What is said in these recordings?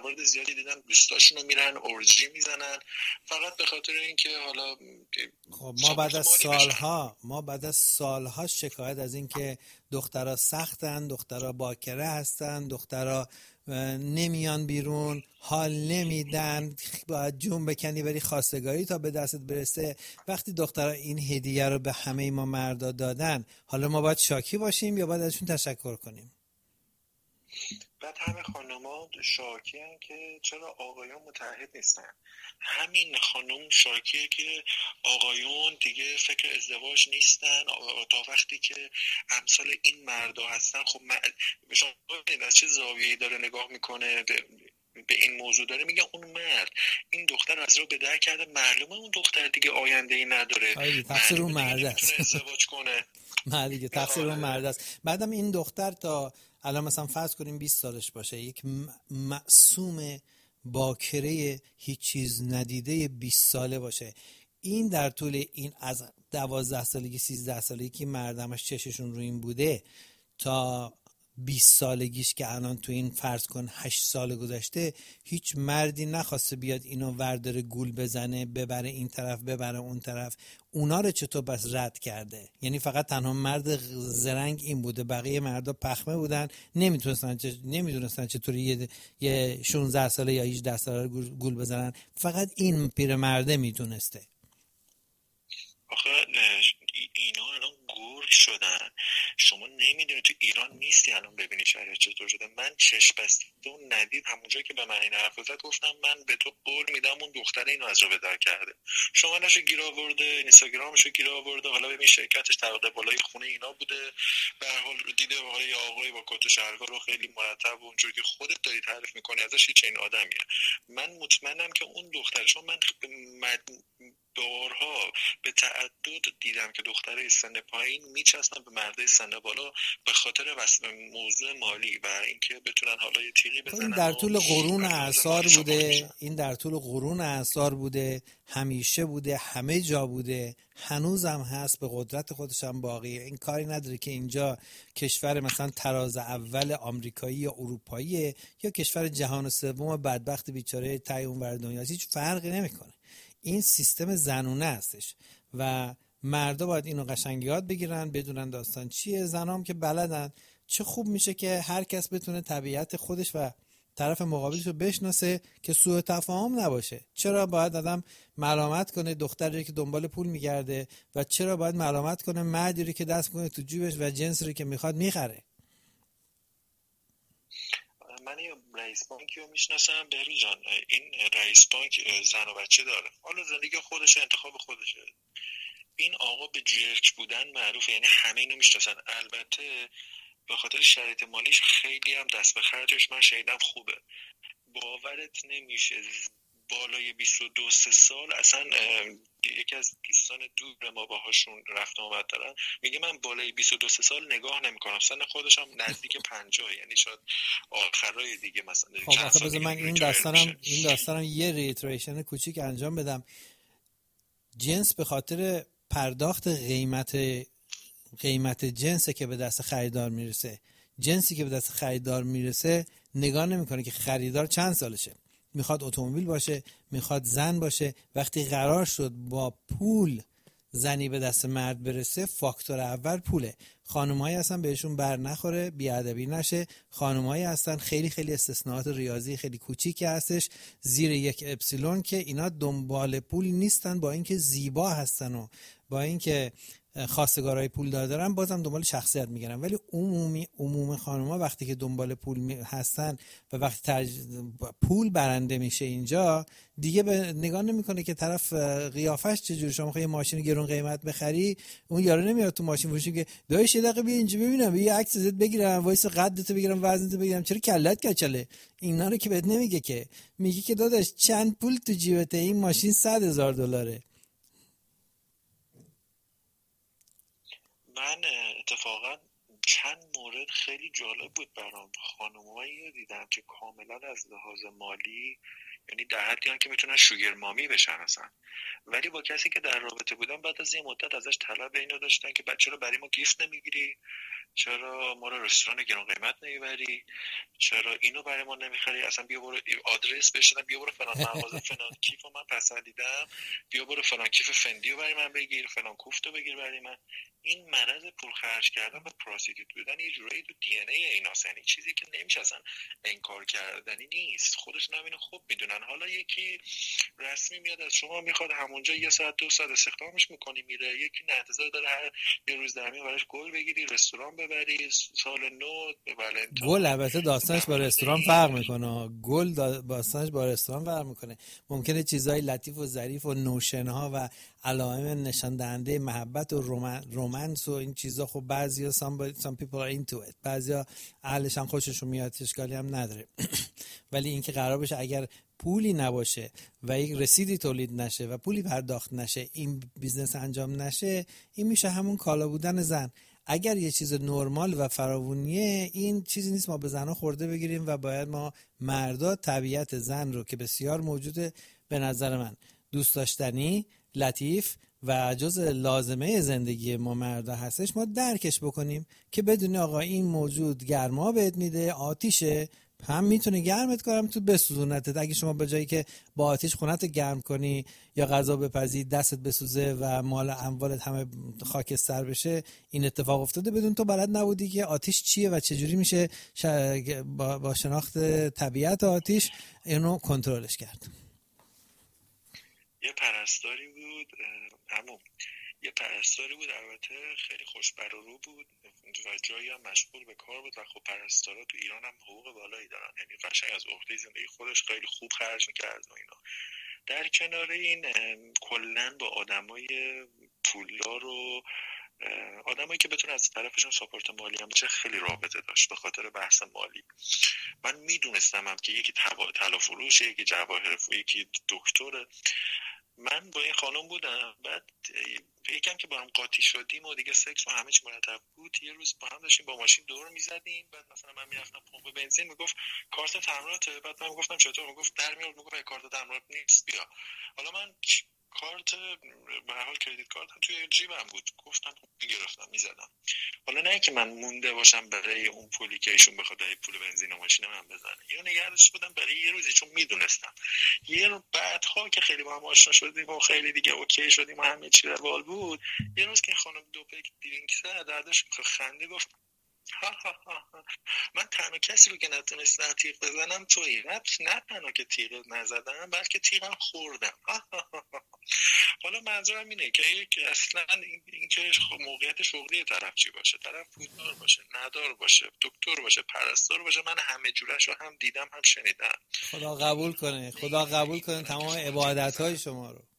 موارد زیادی دیدم دوستاشونو میرن اورجی میزنن فقط به خاطر اینکه حالا خب ما بعد از سالها شکایت از این که دخترها سختن، دخترها باکره هستن، دخترها نمیان بیرون، حال نمیدن، باید جون بکنی بری خواستگاری تا به دستت برسه. وقتی دخترها این هدیه رو به همه ما مردا دادن، حالا ما باید شاکی باشیم یا باید ازشون تشکر کنیم؟ بعد همه خانوما شاکی هن که چرا آقایون متعهد نیستن. همین خانوم شاکیه که آقایون دیگه فکر ازدواج نیستن تا وقتی که امثال این مردا هستن. خب شما از چه زاویه‌ای داره نگاه میکنه به این موضوع؟ داره میگه اون مرد این دختر از رو به در کرده، معلومه اون دختر دیگه آینده ای نداره، تقصیر اون مرد است. ازدواج کنه دیگه تقصیر اون مرد است. بعدم این دختر تا الان مثلا فرض کنیم 20 سالش باشه، یک معصوم باکره هیچ چیز ندیده 20 ساله باشه، این در طول این از 12 سالگی 13 سالگی که مردمش چششون رو این بوده تا 20 سالگیش که الان تو این فرض کن 8 سال گذشته، هیچ مردی نخواسته بیاد اینو ورداره گول بزنه، ببره این طرف ببره اون طرف. اونا رو چطور بس رد کرده؟ یعنی فقط تنها مرد زرنگ این بوده، بقیه مردا پخمه بودن، نمیدونستن چطوری یه 16 ساله یا 18 ساله رو گول بزنن، فقط این پیرمرده میتونسته. آخه اینا الان گرگ شدن. شما نمیدونی تو ایران نیستی الان ببینی شهریت چطور شده. من چشم بسته و ندید همونجا که به من این حرف زد گفتم من به تو قول میدم اون دختره اینو از رو به در کرده، شما نشو گیر آورده، اینستاگرامشو گیر آورده، حالا ببین شرکتش طبقه بالای خونه اینا بوده، به هر حال دیده آقای آقایی با کت و شلوار رو خیلی مرتب و اونجوری که خودت داری تعریف میکنی ازش هیچ این آدمیه. من مطمئنم که اون دختر، چون من بارها به تعدد دیدم که دختره سن پایین میچسبن به مرده سن بالا به خاطر موضوع مالی و اینکه بتونن حالا یه تیغی بزنن. این در طول قرون اعصار بوده، این در طول قرون اعصار بوده، همیشه بوده، همه جا بوده، هنوزم هست، به قدرت خودش هم باقیه. این کاری نداره که اینجا کشور مثلا تراز اول آمریکایی یا اروپایی یا کشور جهان سوم بدبخت بیچاره تای اونور دنیا، هیچ فرقی نمیکنه. این سیستم زنونه هستش و مردا باید اینو قشنگ یاد بگیرن، بدونن داستان چیه. زنام که بلدن، چه خوب میشه که هر کس بتونه طبیعت خودش و طرف مقابلش رو بشناسه که سوء تفاهم نباشه. چرا باید آدم ملامت کنه دختری که دنبال پول میگرده و چرا باید ملامت کنه مردی رو که دست کنه تو جیبش و جنس رو که میخواد میخره؟ من یه رئیس بانکی رو میشناسم بهروز جان، این رئیس بانک زن و بچه داره، حالا زندگی خودشه، انتخاب خودشه. این آقا به جرک بودن معروفه، یعنی همه اینو میشناسن. البته به خاطر شرایط مالیش خیلی هم دست به خرجش من شنیدم خوبه. باورت نمیشه بالای 22-23 سال اصلا یکی از دوستان دور ما باهاشون رفت آمد دارن میگه من بالای 22-23 سال نگاه نمیکنم، سن خودش هم نزدیک 50، یعنی شاید آخرای دیگه مثلا. خب بذار من این داستانم یه ریتریشن کوچیک انجام بدم. جنس به خاطر پرداخت قیمت جنسی که به دست خریدار میرسه، جنسی که به دست خریدار میرسه نگاه نمیکنه که خریدار چند سالشه، میخواد اتومبیل باشه، میخواد زن باشه. وقتی قرار شد با پول زنی به دست مرد برسه، فاکتور اول پوله. خانم‌هایی هستن بهشون بر نخوره، بیادبی نشه، خانم‌هایی هستن خیلی خیلی استثناءات ریاضی خیلی کوچیکی هستش زیر یک اپسیلون که اینا دنبال پول نیستن، با اینکه زیبا هستن و با اینکه خواستگارای پول دارن بازم دنبال شخصیت میگیرن. ولی عموم خانم‌ها وقتی که دنبال پول هستن و وقتی پول برنده میشه اینجا دیگه نگاه نمیکنه که طرف قیافش چجوری. شما خیلی ماشین گرون قیمت بخری، اون یارو نمیاد تو ماشین فروشی که دایش یه دقیقه بیا اینجا ببینم، یه عکس ازت بگیرم، وایس قدتو بگیرم، وزنتو بگیرم، چرا کلت کچله. اینا رو که بهت نمیگه، که میگه که داداش چند پول تو جیبته، این ماشین $100,000. من اتفاقا چند مورد خیلی جالب بود برام. خانومایی دیدم که کاملا از لحاظ مالی، یعنی در حدی که میتونن شوگر مامی بشن اصلا، ولی با کسی که در رابطه بودن بعد از یه مدت ازش طلب اینو داشتن که چرا برای ما گیفت نمیگیری، چرا ما رو رستوران گران قیمت نمیبری، چرا اینو برای ما نمیخری، اصلا بیا برو آدرس بشن، بیا برو فلان مغازه فلان کیفو من پسندیدم، بیا برو فلان کیف فندیو برای من بگیر، فلان کوفتو بگیر برای من. این مرض پول خرج کردن و پراستیتوت بودن یه جورایی تو دی ان ای ایناست، یعنی چیزی که نمیشه اصلا انکار کردنی نیست. خودشون هم اینو خوب میدونن. حالا یکی رسمی میاد از شما میخواد همونجا 1 ساعت 2 ساعت استخدامش میکنی میره، یکی انتظار داره هر یه روز در میون براش گل بگیری، رستوران ببری، سال نو به ولنتاین. گل البته داستانش با رستوران فرق میکنه. گل داستانش با رستوران فرق میکنه. ممکنه چیزای لطیف و ظریف و نوشنها و علائم نشان دهنده محبت و رومانس و این چیزا خب بعضیا some people are into it، بعضیا اهلش هم خوششون میاد، اشکالی هم نداره. ولی اینکه قرار بشه اگر پولی نباشه و یک رسیدی تولید نشه و پولی پرداخت نشه این بیزنس انجام نشه، این میشه همون کالا بودن زن. اگر یه چیز نرمال و فراوونیه، این چیزی نیست ما به زنها خورده بگیریم و باید ما مردا طبیعت زن رو که بسیار موجوده، به نظر من دوست داشتنی، لطیف و جز لازمه زندگی ما مردا هستش، ما درکش بکنیم که بدون آقا این موجود گرما بهت میده، آتیشه، هم میتونه گرمت کنم تو بسوزونتت. اگه شما به جایی که با آتیش خونت گرم کنی یا غذا بپزی دستت بسوزه و مال اموالت همه خاکستر بشه، این اتفاق افتاده بدون تو بلد نبودی که آتیش چیه و چجوری میشه با شناخت طبیعت آتیش اینو کنترلش کرد. یه پرستاری بود یه پرستاری بود البته خیلی خوشبر و رو بود و جایی هم مشغول به کار بود و خب پرستارا تو ایران هم حقوق بالایی دارن، یعنی قشنگ از عهده زندگی خودش خیلی خوب خرج می‌کرد و اینا. در کنار این کلاً با آدمای پولدار و آدمایی که بتونه از طرفشون ساپورت مالی هم بشه خیلی رابطه داشت به خاطر بحث مالی. من میدونستم که یکی طلا فروشه، یکی جواهر فروشه، یکی دکتره. من با این خانم بودم، بعد یکم که با هم قاطی شدیم و دیگه سکس و همه چی مرتب بود، یه روز با هم داشتیم با ماشین دور میزدیم، بعد مثلا من میرفتم پمپ بنزین، میگفت کارت تعمیراته، بعد من گفتم چطور، میگفت در میاد، میگفت کارت تعمیرات نیست بیا. حالا من کارت به هر حال کردیت کارت هم توی جیبم بود، گفتم میگرفتم میزدم. حالا نه که من مونده باشم برای اون پولی که ایشون بخواد برای پول بنزین و ماشین من بزنه، یا نگردش بودم برای یه روزی، چون میدونستم یه رو بعدها که خیلی با هم آشنا شدیم و خیلی دیگه اوکی شدیم و همه چی روال بود، یه روز که خانم دو پیک درینک زد دردش خنده گفت من تنها کسی رو که نتونستم تیغ بزنم تویی، نه تنها که تیغ نزدم بلکه تیغم خوردم. حالا منظورم اینه که اصلا این که موقعیت شغلی طرف چی باشه، طرف پولدار باشه، ندار باشه، دکتر باشه، پرستار باشه، من همه جورش رو هم دیدم هم شنیدم. خدا قبول کنه، خدا قبول کنه تمام عبادت‌های شما رو.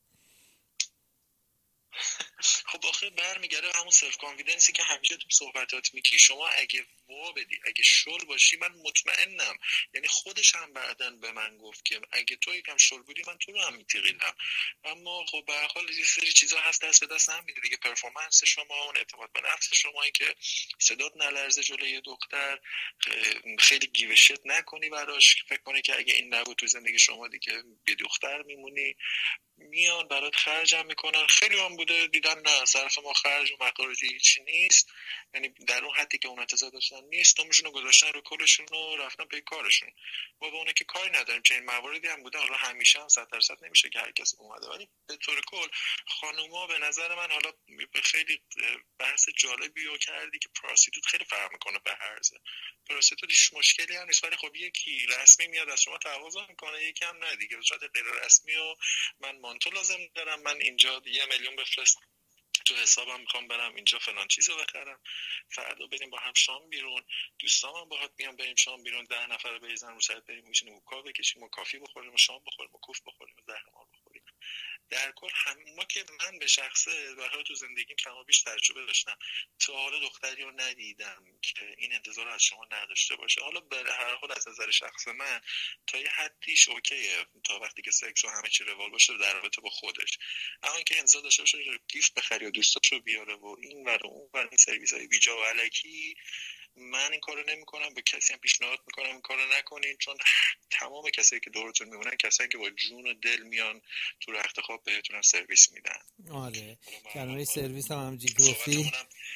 خب آخه برمیگرده همون سلف کانفیدنسی که همیشه تو صحبتات میگی. شما اگه وا بدی، اگه شل باشی، من مطمئنم، یعنی خودش هم بعداً به من گفت که اگه تو یکم شل بودی من تو رو هم میتیقیدم. اما خب به هر حال یه سری چیزا هست دست به دست هم میده دیگه، پرفورمنس شما، اون اعتماد به نفس شما، این که صدات نلرزه جلوی دختر، خیلی گیو شت نکنی براش، فکر کنی که اگه این نبود تو زندگی شما دیگه بی دختر میمونی. میان برات خرجم میکنن، خیلی هم بوده دیدن نه صرف ما خرج و مخارجی هیچی نیست، یعنی در اون حدی که اون انتظار داشتن نیست، دومشون رو گذاشتن رو کلشون و رفتن پی کارشون. ما با اونه که کاری نداریم، چنین مواردی هم بوده، حالا همیشه هم 100% نمیشه که هر کس اومده، ولی به طور کل خانوما به نظر من، حالا خیلی بحث جالبی رو کردی که پراستیتوت خیلی فرق میکنه به هرزه. پراستیتوت هیچ مشکلی هم نیست، ولی خب یکی رسمی میاد از شما تقاضا میکنه، یکی هم نه دیگه، به صورت غیر رسمی و من مانتو لازم دارم، من اینجا 1 میلیون بفرست تو حسابم، میخوام برم اینجا فلان چیزو بخرم، فردا بریم با هم شام بیرون، دوستامم باهات میام بریم شام بیرون، 10 نفر بریزن رو سرت، بریم میشینیم و کافی بکشیم و کافی بخوریم و شام بخوریم و کوف بخوریم و زهرمار بخوریم. در کل ما که من به شخصه به حال تو زندگیم کما بیش تجربه داشتم، تا حالا دختری رو ندیدم که این انتظار رو از شما نداشته باشه. حالا به هر حال از نظر شخص من تا یه حدیش اوکیه، تا وقتی که سکس و همه چی روال باشه در رابطه با خودش. اما اینکه انتظار داشته باشه گیفت بخری و دوستاشو بیاره و این ور و اون ور، این سرویسای بیجا و الکی، من این کارو نمی‌کنم. به کسی هم پیشنهاد می‌کنم این کارو نکنین، چون تمام کسایی که دورتون میمونن کسایی که با جون و دل میان تو رخت خواب بهتون سرویس میدن. آره، کلمه سرویس هم همونجوری گفتی،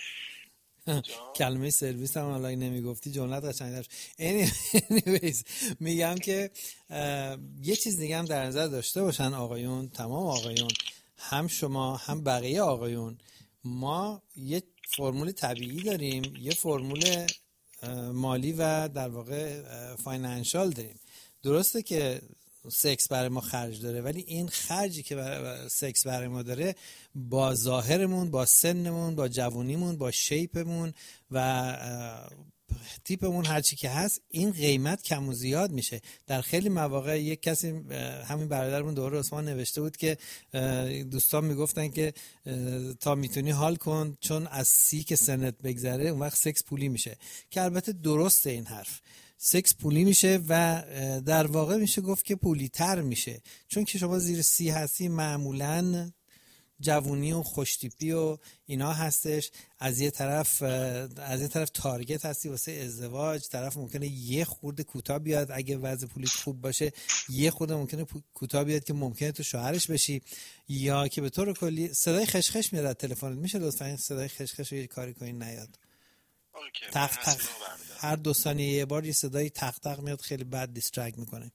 کلمه سرویس هم حالا نمیگفتی جملت قشنگ داشت. anyways میگم که یه چیز دیگه هم در نظر داشته باشن آقایون، تمام آقایون، هم شما هم بقیه آقایون، ما یه فرمول طبیعی داریم، یه فرمول مالی و در واقع فاینانشال داریم. درسته که سکس برای ما خرج داره، ولی این خرجی که سکس برای ما داره با ظاهرمون، با سنمون، با جوونیمون، با شیپمون و تیپمون، هرچی که هست، این قیمت کم و زیاد میشه. در خیلی مواقع یک کسی، همین برادرمون دوره عثمان، نوشته بود که دوستان میگفتن که تا میتونی حال کن، چون از 30 که سنت بگذره اون وقت سکس پولی میشه. که البته درسته این حرف، سکس پولی میشه و در واقع میشه گفت که پولی تر میشه، چون که شما زیر 30 هستی معمولاً جوونی و خوشتیپی و اینا هستش. از یه طرف تارگت هستی واسه ازدواج، طرف ممکنه یه خورده کوتاه بیاد اگه وضع پولی خوب باشه، یه خورده ممکنه کوتاه بیاد که ممکنه تو شوهرش بشی، یا که به طور کلی صدای خشخش میاد از تلفنت. میشه لطفا این صدای خشخش رو یه کاری کنین نیاد؟ تق تق هر 2 ثانیه یه بار یه صدای تق تق میاد، خیلی بد دیسترکت میکنه.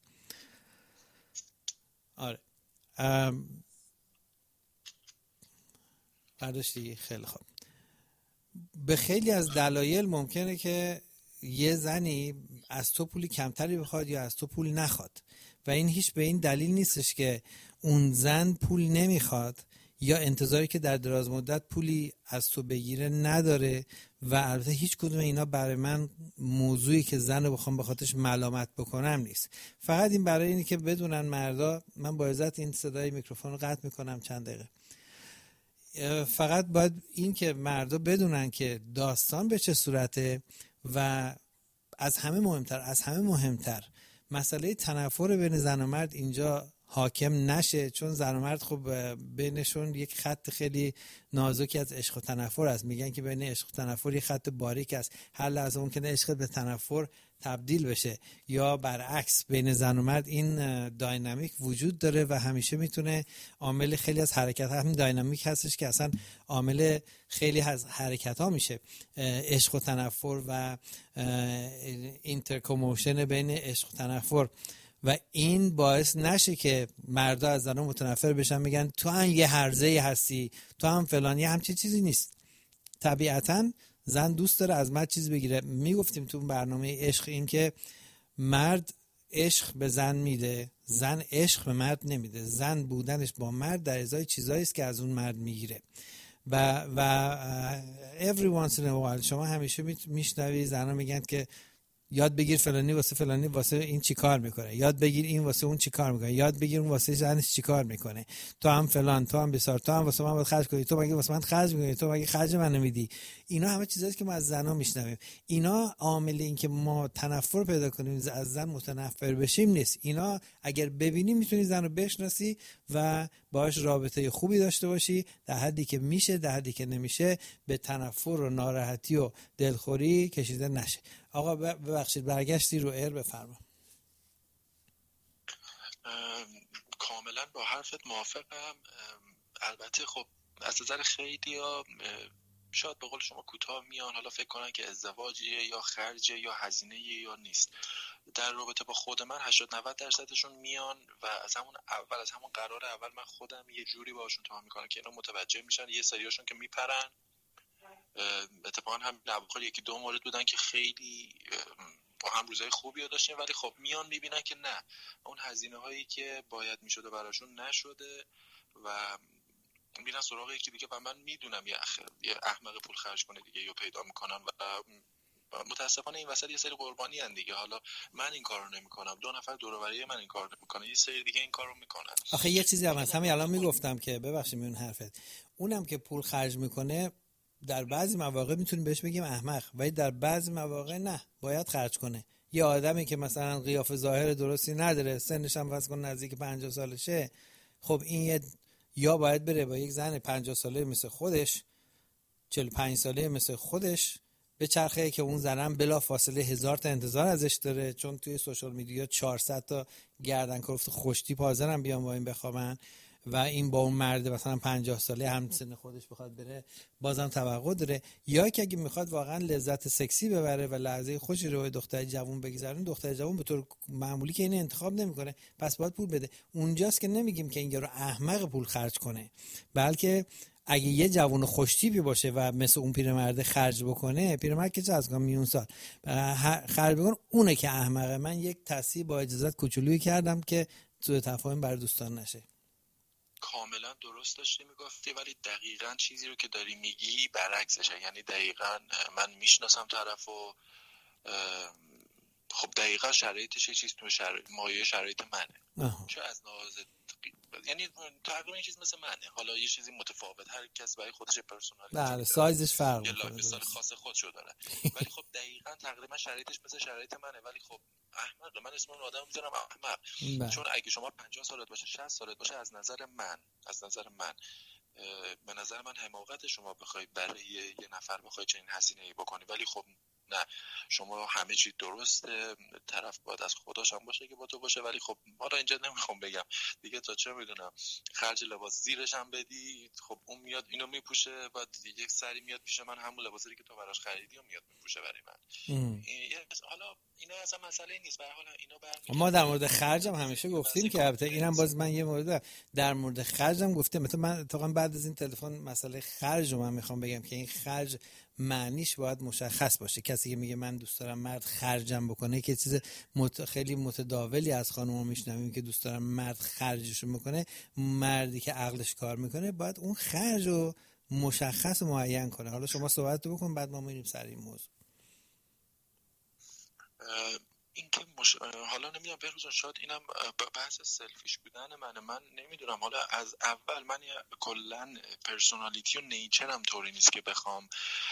آره برداشتی؟ خیلی خوب. به خیلی از دلایل ممکنه که یه زنی از تو پولی کمتری بخواد یا از تو پول نخواد، و این هیچ به این دلیل نیستش که اون زن پول نمیخواد یا انتظاری که در دراز مدت پولی از تو بگیره نداره. و البته هیچ کدوم اینا برای من موضوعی که زن رو بخوام به خاطرش ملامت بکنم نیست. فقط این برای اینه که بدونن مردا، من با عزت این صدای میکروفون رو قطع میکنم چند دقیقه، فقط باید این که مردا بدونن که داستان به چه صورته. و از همه مهمتر مسئله تنفر بین زن و مرد اینجا حاکم نشه، چون زن و مرد خب بینشون یک خط خیلی نازکی از عشق و تنفر است. میگن که بین عشق و تنفر یک خط باریک است، هر لحظه ممکنه عشق به تنفر تبدیل بشه، یا برعکس. بین زن و مرد این داینامیک وجود داره و همیشه میتونه عامل خیلی از حرکت ها، همین داینامیک هستش که اصلا عامل خیلی از حرکت ها میشه. عشق و تنفر و اینترکوموشن بین عشق و تنفر، و این باعث نشه که مردا از زنها متنفر بشن، میگن تو هم یه هرزه‌ای هستی، تو هم فلانی. همچین چیزی نیست. طبیعتاً زن دوست داره از مرد چیز بگیره. میگفتیم تو برنامه عشق این که مرد عشق به زن میده، زن عشق به مرد نمیده. زن بودنش با مرد در ازای چیزایی است که از اون مرد میگیره. و every once in a while شما همیشه میشنوی زنها میگن که یاد بگیر فلانی واسه این چی کار میکنه، یاد بگیر این واسه اون چی کار میکنه، یاد بگیر اون واسه زنش چی کار میکنه، تو هم فلان، تو هم بسار، تو هم واسه من باید خرج کنی، تو مگه واسه من خرج میکنی، تو مگه خرج من نمیدی. اینا همه چیزایی که ما از زنا میشنویم. اینا عامل این که ما تنفر پیدا کنیم، از زن متنفر بشیم نیست. اینا اگر ببینی میتونی زن رو بشناسی و باهاش رابطه خوبی داشته باشی، در حدی که میشه، در حدی که نمیشه به تنفر و ناراحتی و دلخوری کشیده نشه. آقا ببخشید برگشتی رو ایر، بفرما. کاملا با حرفت موافقم. البته خب از نظر خیلیا شاید به قول شما کوتاه میان، حالا فکر کنن که ازدواجیه یا خرجه یا هزینه یا نیست. در رابطه با خود من 80-90% میان و از همون قرار اول من خودم یه جوری باشون تا میکنم که اینا متوجه میشن. یه سریاشون که میپرن. اتفاقا هم اواخر 1-2 مورد بودن که خیلی با هم روزای خوبی داشتیم، ولی خب میان میبینن که نه، اون هزینه هایی که باید میشده براشون نشده و میرن سراغ یکی دیگه. و من میدونم یه احمق پول خرج کنه دیگه یا پیدا میکنن و متاسفانه این وسط یه سری قربانی ان دیگه. حالا من این کارو نمیکنم، 2 نفر دور و بری من این کارو نمیکنن، یه سری دیگه این کارو میکنن. آخه یه چیزی هم همین الان میگفتم که ببخشید میون حرفت، اونم که پول خرج میکنه در بعضی مواقع میتونیم بهش بگیم احمق، ولی در بعضی مواقع نه، باید خرج کنه. یه آدمی که مثلا قیافه ظاهر درستی نداره، سنش هم واسه نزدیک 50 سالشه، خب این یا باید بره با یک زن 50 ساله مثل خودش، 45 ساله مثل خودش به چرخه که اون زنم بلا فاصله 1000 تا انتظار ازش داره، چون توی سوشال میدیا 400 تا گردن کلفت خوشتیپ حاضرن بیان با این بخوابن و این با اون مرد مثلا 50 ساله هم سن خودش بخواد بره بازم توقع داره. یا که اگه میخواد واقعا لذت سکسی ببره و لحظه خوشی رو به دختر جوان بگذرونه، دختر جوان به طور معمولی که اینو انتخاب نمیکنه، پس باید پول بده. اونجاست که نمیگیم که این یارو احمق پول خرج کنه، بلکه اگه یه جوان خوشتیپی باشه و مثل اون پیرمرد خرج بکنه، پیرمرد که چه از میلیون سال خرج بکنه، اونه که احمقه. من یک تصحیح با اجازت کوچولویی کردم که سوء تفاهم بر دوستان نشه. کاملا درست داشتی میگفتی، ولی دقیقاً چیزی رو که داری میگی برعکسشه. یعنی دقیقاً من میشناسم طرفو، خب دقیقاً شرایطش یه چیز تو مایه شرایط منه، چه از لحاظ یعنی تقریبا یه چیز مثل منه. حالا یه چیزی متفاوت، هر کس برای خودش پرسونالیتی بله سایزش فرق میکنه، میکنه، یه لایف خاص خودشو داره. ولی خب دقیقاً تقریبا شرایطش مثل شرایط منه. ولی خب احمق، من اسم اون آدمو میذارم احمق، چون اگه شما 50 سالت باشه 60 سالت باشه، از نظر من به نظر من حماقت شما بخوای برای یه نفر بخوای چنین هزینه‌ای بکنی. ولی خب نه، شما همه چی درسته، طرف باید از خداش هم باشه که با تو باشه. ولی خب حالا اینجا نمیخوام بگم دیگه، تا چه میدونم، خرج لباس زیرش هم بدی، خب اون میاد اینو میپوشه، بعد یک سری میاد پیش من همون لباسی که تو براش خریدی و میاد میپوشه برای من. حالا اینا اصلا مسئله نیست. به هر حال اینا ما در مورد خرجم همیشه گفتیم که البته اینم باز من یه مورد در مورد خرجم گفتم. مثلا من اتفاقا بعد از این تلفن مسئله خرج رو من میخوام بگم که این خرج معنیش باید مشخص باشه. کسی که میگه من دوست دارم مرد خرجم بکنه که چیز خیلی متداولی از خانم‌ها میشنویم که دوست دارم مرد خرجشو بکنه. مردی که عقلش کار میکنه باید اون خرج رو مشخص و معین کنه. حالا شما صحبت بکن بعد ما میریم سر این موضوع. این که حالا نمیدونم بهروز، شاید اینم بحث سلفیش بودن من نمیدونم. حالا از اول من کلا پرسونالیتی و نیچرم طوری نیست که بخوام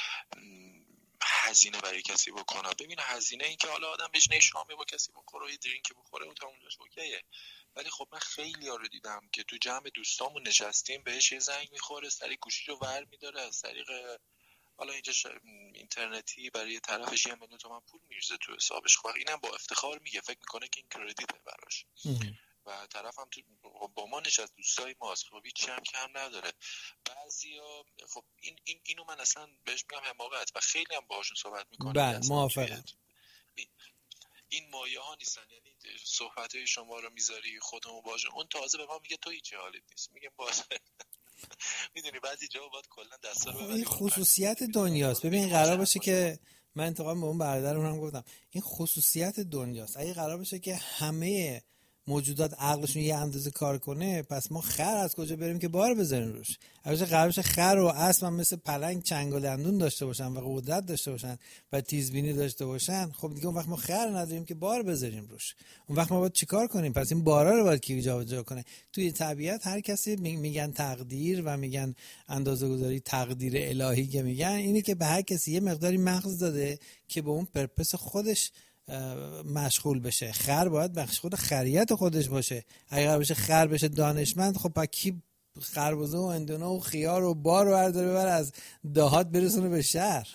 هزینه برای کسی بکنم. ببین هزینه این که حالا آدم بشینه شامی با کسی بخوره، یه درینک بخوره و تا اونجاش اوکیه. ولی خب من خیلی ها رو دیدم که تو جمع دوستامون نشستیم، بهش یه زنگ میخوره، سری گوشیشو ور میداره، از طریق حالا اینجا اینترنتی برای طرفش 1 میلیون تومان پول میریزه تو حسابش. خب اینم با افتخار میگه، فکر میکنه که این کردیته براش و طرف هم تو با ما نشست، دوستای ماست، خب هیچی هم کم نداره. بعضیا خب اینو من اصلا بهش میگم حماقت و خیلی هم باهاشون صحبت میکنم. بله موافقم. این مایه ها نیستن. یعنی صحبت های شما رو میذاری خودمون باشه، اون تازه به ما میگه تو هیچ حالت نیست، میگم باشه. میدونی بعضی جا باید کلا دستا رو این خصوصیت دنیاست. ببین قرار باشه که من انتقام به اون برادرم هم گفتم، این خصوصیت دنیاست. اگه قرار باشه که همه موجودات عقلشون یه اندازه کار کنه، پس ما خر از کجا بریم که بار بذاریم روش؟ البته قرار باشه خر و اسب هم مثل پلنگ چنگ و دندون داشته باشن و قدرت داشته باشن و تیزبینی داشته باشن. خب دیگه اون وقت ما خر نداریم که بار بذاریم روش. اون وقت ما باید چیکار کنیم؟ پس این بارا رو باید کی جابجا کنه؟ توی طبیعت هر کسی میگن تقدیر و میگن اندازه‌گذاری تقدیر الهی که میگن اینی که به هر کسی یه مقداری مغز داده که به اون پرپس خودش مشغول بشه. خر باید مشغول خریت خودش باشه. اگر بشه خر بشه دانشمند، خب پس کی خربزه و اندونه و خیار و بار رو برداره ببره از دهات برسونه به شهر؟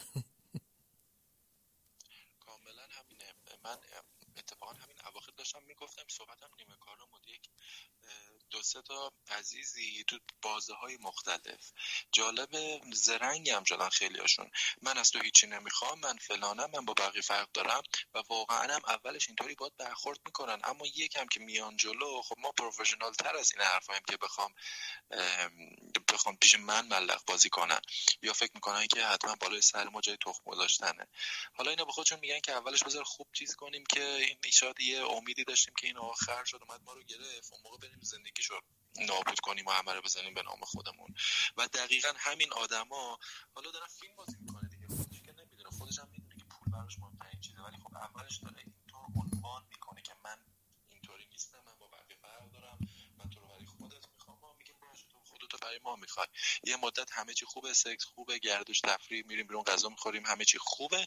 کاملا همینه. من اتفاقا همین اواخر داشتم میگفتم، صحبتم نیمه کارم بود، یک 2-3 تا عزیزی تو بازه های مختلف جالب زرنگی هم شدن خیلی هاشون. من از تو هیچی نمیخوام، من فلانم، من با بقیه فرق دارم و واقعا هم اولش اینطوری باید برخورد میکنن، اما یکم که میان جلو، خب ما پروفشنال تر از این حرفایم که بخوام پیش من ملق بازی کنن یا فکر میکنن که حتما بالای سر ما جای تخم گذاشتنه. حالا اینا به خودشون میگن که اولش بذار خوب چیز کنیم که این شاید یه امیدی داشتیم که این آخر شد اومد ما رو گرفت، اون موقع بریم زندگیشو نابود کنیم و همه رو بزنیم به نام خودمون. و دقیقاً همین آدما حالا دارن فیلم بازی میکنه دیگه، خودش که نمیدونه، خودش هم میدونه که پول براش مهمترین چیزه، ولی خب اولش داره اینطور عنوان میکنه که من اینطوری نیستم، من با بقیه فرق دارم، من تو رو برای خودت میخوام. ما میگیم باشه تو خودت برای ما میخوای. یه مدت همه چی خوبه، سکس خوبه، گردش تفریح، میریم بیرون غذا میخوریم، همه چی خوبه،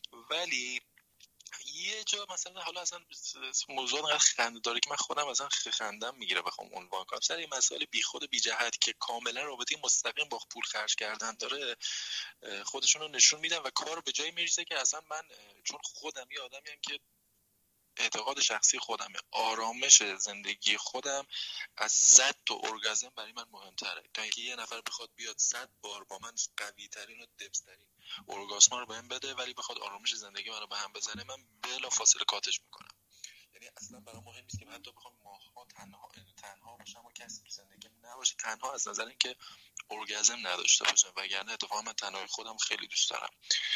ولی یه جا مثلا حالا اصلا موضوع انقدر خنده داره که من خودم اصلا خندم میگیره بخوام عنوان کنم. سر این مسائل بیخود بی جهت که کاملا رابطه مستقیم با پول خرج کردن داره، خودشون رو نشون میدن و کار به جایی میرسه که اصلا من چون خودم یه آدمی هم که اعتقاد شخصی خودمه، آرامش زندگی خودم از 100 تا ارگازم برای من مهمتره تا اینکه یه نفر بخواد بیاد 100 بار با من قوی ترین و دبس ترین ارگاسم رو بهم بده ولی بخواد آرامش زندگی منو به هم بزنه، من بلا فاصله کاتش میکنم. یعنی اصلا برام مهم نیست که حتی بخوام ماها تنها باشم و کسی تو زندگیم نباشه، تنها از نظر اینکه ارگازم نداشته باشم، وگرنه اتفاقا من تنهای خودم خیلی دوست دارم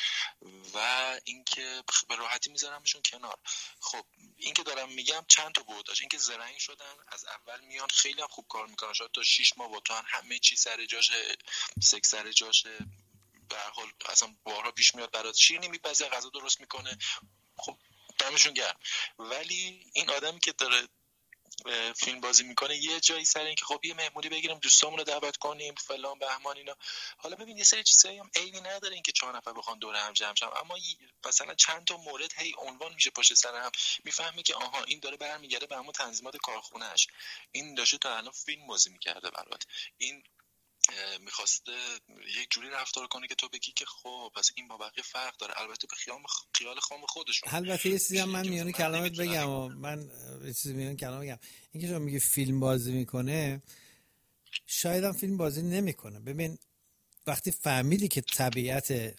و اینکه به راحتی میذارمشون کنار. خب این که دارم میگم چند تا بود داشت، اینکه زرنگ شدن از اول میان خیلی هم خوب کار میکنن، شاید تا 6 ماه با تو همه چی سر جاشه، سکس سر جاشه، به هر حال اصلا بارها پیش میاد برات شیرینی میپزه، غذا درست میکنه، خب دمشون گرم. ولی این آدمی که داره فیلم بازی میکنه یه جایی سر این که خب یه مهمونی بگیریم دوستامون رو دعوت کنیم فلان بهمان اینا، حالا ببین یه سری چیزایی هم عیبی نداره اینکه 4 نفر بخوان دور هم جمع شن، اما مثلا چند تا مورد هی عنوان میشه پشت سر هم، میفهمی که آها این داره برمیگرده به همون تنظیمات کارخونه‌اش، این داشته تا الان فیلم بازی میکرده برات، این میخواسته یک جوری رفتار کنه که تو بگی که خب پس این با بقیه فرق داره، البته به خیال خام خودشون. البته یه چیزی هم من میونه کلامت بگم و من یه چیزی میونه کلام بگم، اینکه شما میگه فیلم بازی میکنه، شاید هم فیلم بازی نمیکنه. ببین وقتی فهمیدی که طبیعت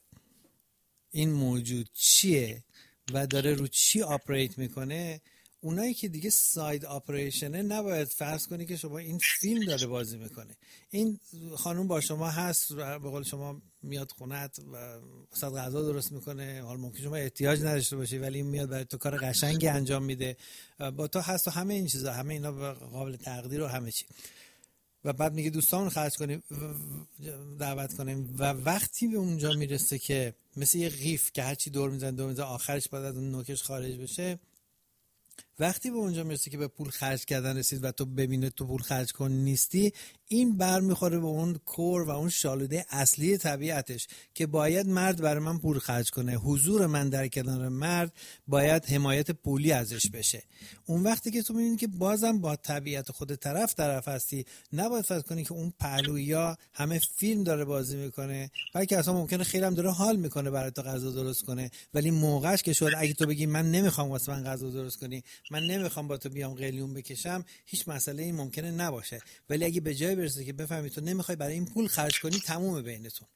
این موجود چیه و داره رو چی آپریت میکنه، اونایی که دیگه ساید آپریشنه نباید فرض کنی که شما این فیلم داره بازی میکنه. این خانوم با شما هست و به قول شما میاد خونت و صد غذا درست میکنه، حالا ممکن شما احتیاج نداشته باشی ولی این میاد برای تو کار قشنگی انجام میده، با تو هست و همه این چیزا، همه اینا قابل تقدیر و همه چی، و بعد میگه دوستامون خرج کنیم دعوت کنیم، و وقتی به اونجا میرسه که مثل یه قیف که هرچی دور میزنه آخرش باید از اون نوکش خارج بشه، وقتی به اونجا میرسه که به پول خرج کردن رسید و تو ببینه تو پول خرج کن نیستی، این بر میخوره به اون کور و اون شالوده اصلی طبیعتش که باید مرد برای من پول خرج کنه، حضور من در کنار مرد باید حمایت پولی ازش بشه. اون وقتی که تو میبینی که بازم با طبیعت خود طرف هستی، نباید فکر کنی که اون پهلویا همه فیلم داره بازی میکنه، بلکه اصلا ممکنه خیلی هم داره حال میکنه برای تو غذا درست کنه، ولی موقعش که شد اگه تو بگی من نمیخوام واسه من غذا درست کنی، من نمیخوام با تو بیام قلیون بکشم، هیچ مسئله این ممکنه نباشه. ولی اگه به جای برسه که بفهمی تو نمیخوای برای این پول خرج کنی، تمومه بینتون.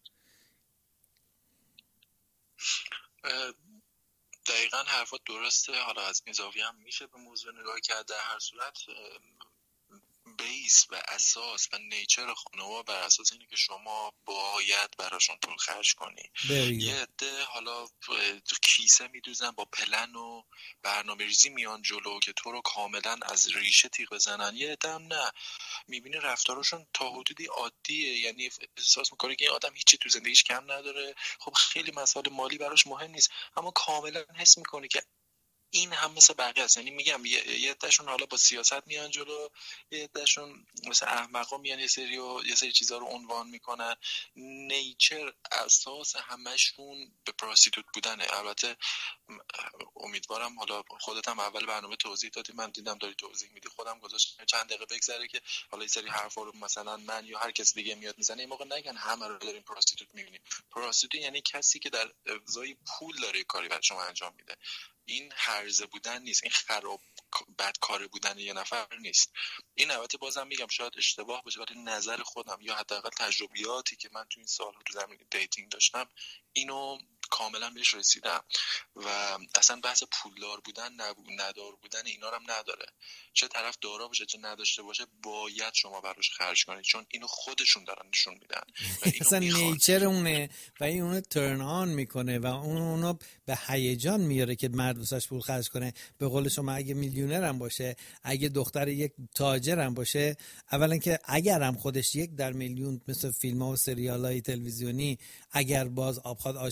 دقیقاً حرفات درسته. حالا از این زاویه هم میشه به موضوع نگاه کرد. در هر صورت بیس و اساس و نیچر خانوما بر اساس اینه که شما باید براشون پول خرج کنی. یه عده حالا کیسه میدوزن با پلن و برنامه ریزی میان جلو که تو رو کاملا از ریشه تیغ بزنن، یه عده هم نه، میبینی رفتارشون تا حدودی عادیه، یعنی احساس میکنه که این آدم هیچی تو زندگیش کم نداره، خب خیلی مسائل مالی براش مهم نیست، اما کاملا حس میکنه که این هم مثل بقیه است. یعنی میگم یه عده‌شون حالا با سیاست میان جلو، یه عده‌شون مثل احمقا میان یه سری چیزا رو عنوان میکنن. نیچر اساس همشون به پراستیتوت بودنه. البته امیدوارم حالا خودت هم اول برنامه توضیح دادی، من دیدم داری توضیح میدی، خودم گذاشتم چند دقیقه بگذره که حالا یه سری حرفا رو مثلا من یا هر کس دیگه میاد میزنه، این موقع نگن همه رو داریم پراستیتوت میبینیم. پراستیتوت یعنی کسی که در ازای پول داره کاری برای شما انجام میده. این هرزه بودن نیست، این خراب بدکاره بودن یه نفر نیست. این البته بازم میگم شاید اشتباه باشه، ولی نظر خودم یا حداقل تجربیاتی که من تو این سال‌ها تو زمینه دیتینگ داشتم اینو کاملا بهش رسیدم و اصلا بحث پولدار بودن ندار بودن اینا رو هم نداره. چه طرف دارا باشه چه نداشته باشه باید شما براش خرج کنید، چون اینو خودشون دارن نشون میدن اصلا نیچر اونه و این اونو ترن آن میکنه و اونو به هیجان میاره که مرد واسش پول خرج کنه. به قول شما اگه میلیونر هم باشه، اگه دختر یک تاجر هم باشه، اولا که اگر هم خودش 1 در میلیون مثل فیلم ها و سریال های تلویزیونی، اگر باز آبخواد عاشقی آدم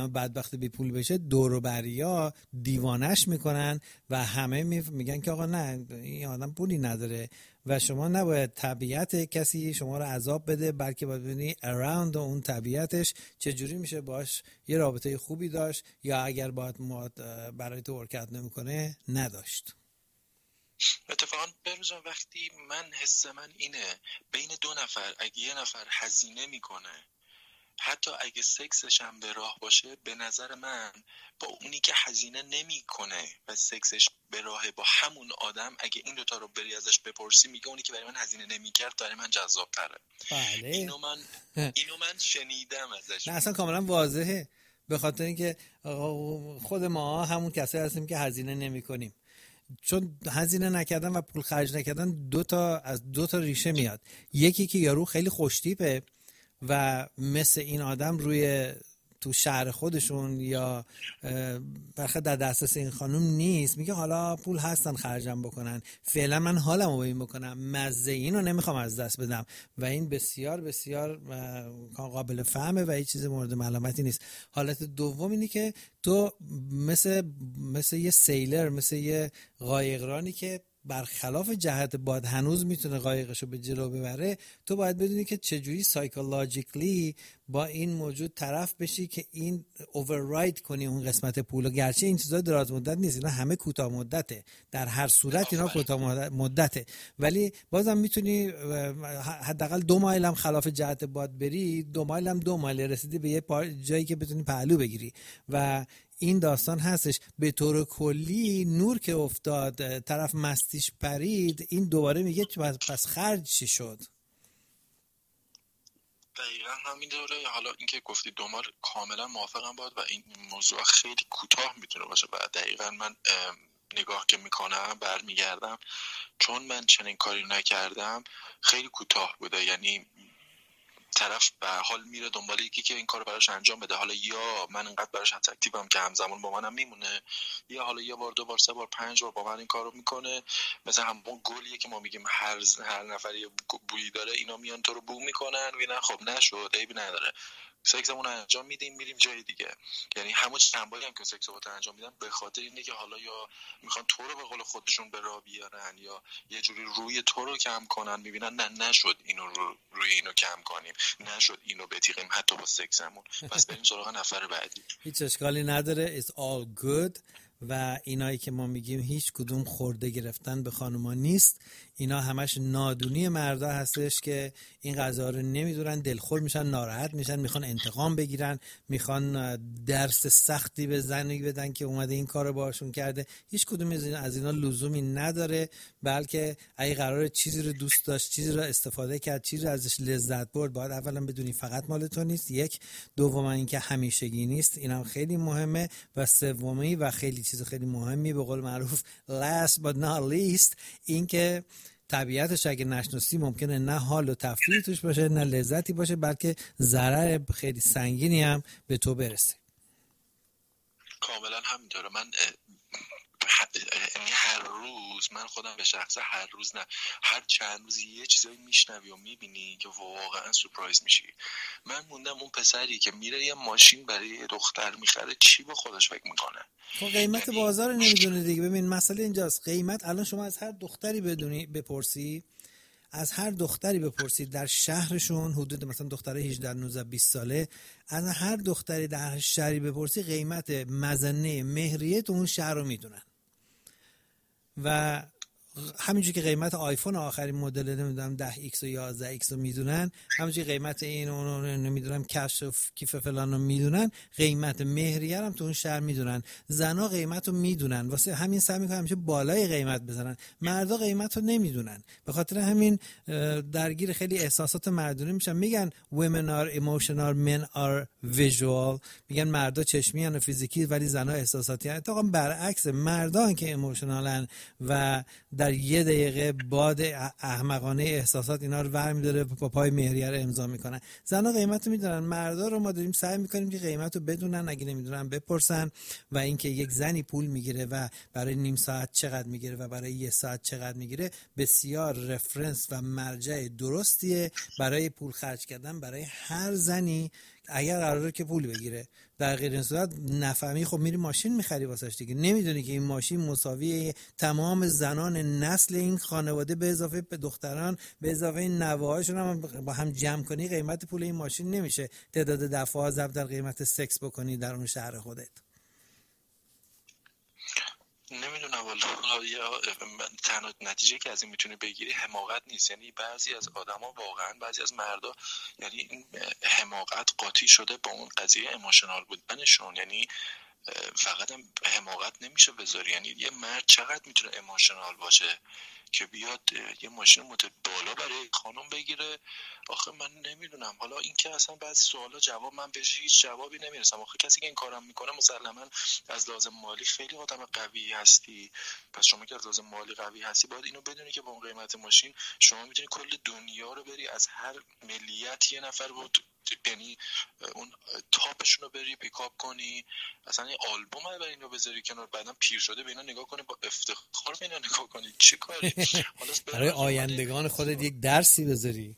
آدم بدبخت بی پول بشه دور و بریا دیوانش میکنن و همه میگن که آقا نه این آدم پولی نداره و شما نباید طبیعت کسی شما رو عذاب بده، بلکه باید ببینی around اون طبیعتش چجوری میشه باش یه رابطه خوبی داشت یا اگر باید برای تو ورکت نمیکنه نداشت. اتفاقا بروزان وقتی حس من اینه بین دو نفر اگه یه نفر هزینه میکنه حتی اگه سکسش هم به راه باشه، به نظر من با اونی که هزینه نمیکنه و سکسش به راه با همون آدم، اگه این دوتا رو بری ازش بپرسی میگه اونی که برای من هزینه نمیکرد برای من جذاب تره. بله اینو من شنیدم ازش. نه اصلا کاملا واضحه، به خاطر اینکه خود ما همون کسایی هستیم که هزینه نمی کنیم، چون هزینه نکردن و پول خرج نکردن از دو تا ریشه میاد. یکی که یارو خیلی خوشتیپه و مثل این آدم تو شهر خودشون یا برخلاف در دسترس این خانم نیست، میگه حالا پول هستن خرجم بکنن، فعلا من حالمو به این بکنم، مزه اینو نمیخوام از دست بدم و این بسیار بسیار قابل فهمه و هیچ چیز مورد ملامتی نیست. حالت دوم اینی که تو مثل یه سیلر، مثل یه قایقرانی که برخلاف جهت باد هنوز میتونه قایقشو به جلو ببره، تو باید بدونی که چجوری سایکولوژیکلی با این موجود طرف بشی که این اوورراید کنی اون قسمت پولو. گرچه این چیزا دراز مدت نیست، اینا همه کوتاه مدته، در هر صورت اینا کوتاه مدته، ولی بازم میتونی حداقل 2 مایل هم خلاف جهت باد بری، 2 مایل هم 2 مایل رسیدی به یه جایی که بتونی پهلو بگیری و این داستان هستش. به طور کلی نور که افتاد طرف مستیش پرید، این دوباره میگه پس خرج چی شد؟ دقیقا همین دوره. حالا اینکه گفتی دومار کاملا موافقم باید و این موضوع خیلی کوتاه میتونه باشه و دقیقا من نگاه که میکنم برمیگردم چون من چنین کاری نکردم خیلی کوتاه بوده. یعنی طرف به حال میره دنبال یکی که این کارو براش انجام بده، حالا یا من انقدر براش اتراکتیوم که همزمان با منم میمونه، یا حالا یه بار 2 بار 3 بار 5 بار با من این کارو میکنه. مثلا همون گلیه که ما میگیم هر نفر یه بویی داره، اینا میان تو رو بو میکنن، میبینن خب نشد عیبی نداره، سکسمون رو انجام میدیم میریم جای دیگه. یعنی همون چندباری هم که سکس رو انجام میدن به خاطر اینه که حالا یا میخوان تو رو به قول خودشون به راه بیارن یا یه جوری روی تو رو کم کنن، میبینن نه نشد اینو روی اینو کم کنیم، نشد اینو بتیقیم حتی با سکسمون، پس بریم سراغ نفر بعدی. هیچ اشکالی نداره، it's all good. و اینایی که ما میگیم هیچ کدوم خورده گرفتن به خانوما نیست، اینا همش نادونی مردا هستش که این قضا رو نمیدونن، دلخور میشن، ناراحت میشن، میخوان انتقام بگیرن، میخوان درس سختی به زنی بدن که اومده این کارو باهاشون کرده. هیچ کدوم از اینا لزومی نداره، بلکه اگه قراره چیزی رو دوست داشت، چیزی رو استفاده کرد، چیزی رو ازش لذت برد، باید اولا بدونی فقط مال تو نیست، یک، دوم اینکه همیشگی نیست، اینم خیلی مهمه، و سومی و خیلی چیز خیلی مهمی به قول معروف last but not least، این که طبیعتش اگه نشناسی ممکنه نه حال و تفریح توش باشه نه لذتی باشه، بلکه ضرر خیلی سنگینی هم به تو برسه. کاملا همینطوره. من هر روز من خودم به شخصه هر روز نه هر چند روز یه چیزایی میشنوی و میبینی که واقعا سورپرایز میشی. من موندم اون پسری که میره یه ماشین برای دختر میخره چی با خودش فکر میکنه؟ خب قیمت بازار رو نمیدونه دیگه. ببین مسئله اینجاست، قیمت الان شما از هر دختری بپرسی، از هر دختری بپرسید در شهرشون، حدود مثلا دختره 18 19 20 ساله، از هر دختری در شهری بپرسی قیمت مزنه مهریه تو اون شهر رو میدونن. و همینجوری که قیمت آیفون آخرین مدل نمیدونم 10X و 11X رو میدونن، همینجوری قیمت این اون نمیدونم کش و کیف فلان رو میدونن، قیمت مهریه هم تو اون شهر میدونن. زنا قیمت رو میدونن، واسه همین سعی میکنن همیشه بالای قیمت بزنن. مردا قیمت رو نمیدونن، به خاطر همین درگیر خیلی احساسات مردونه میشن. میگن women are emotional, men are visual. میگن مردا چشمی ان و فیزیکی ولی زنا احساساتی ان. اتفاقا برعکس، مردا که ایموشنالن و در یه دقیقه باد احمقانه احساسات اینا رو برمی‌داره با پای مهریه رو امضا میکنن. زنا قیمت رو میدونن، مردا رو ما داریم سعی میکنیم که قیمت رو بدونن، اگه نمیدونن بپرسن. و اینکه یک زنی پول میگیره و برای نیم ساعت چقدر میگیره و برای 1 ساعت چقدر میگیره، بسیار رفرنس و مرجع درستیه برای پول خرج کردن برای هر زنی اگر قراره که پول بگیره. در غیر این صورت نفهمی، خب میری ماشین میخری واسش دیگه. نمیدونی که این ماشین مساوی تمام زنان نسل این خانواده به اضافه به دختران به اضافه این نوه‌هاشون هم با هم جمع کنی قیمت پول این ماشین نمیشه تعداد دفعه ضرب در قیمت سکس بکنی در اون شهر خودت. نمیدونم والا، تنها نتیجه که از این میتونه بگیری حماقت نیست. یعنی بعضی از آدما، واقعا بعضی از مردا، یعنی این حماقت قاطی شده با اون قضیه ایموشنال بودنشون. یعنی فقط هم حماقت نمیشه بذاری. یعنی یه مرد چقدر میتونه ایموشنال باشه که بیاد یه ماشین بالا برای خانم بگیره؟ آخه من نمیدونم. حالا این که اصلا بعضی سوالا جواب من بهش هیچ جوابی نمیرسم. آخه کسی که این کارم میکنه مسلما از لازم مالی خیلی آدم قوی هستی. پس شما که از لازم مالی قوی هستی باید اینو بدونی که با اون قیمت ماشین شما میتونی کل دنیا رو بری، از هر ملیت یه نفر بود، یعنی اون تاپشون رو بری پیکاپ کنی. اصلا این آلبوم رو برای اینو بذاری کنار، بعدم پیر شده به اینا نگاه کنی، با افتخار به اینا نگاه کنی. چه کاری؟ برای آیندگان خودت یک درسی بذاری.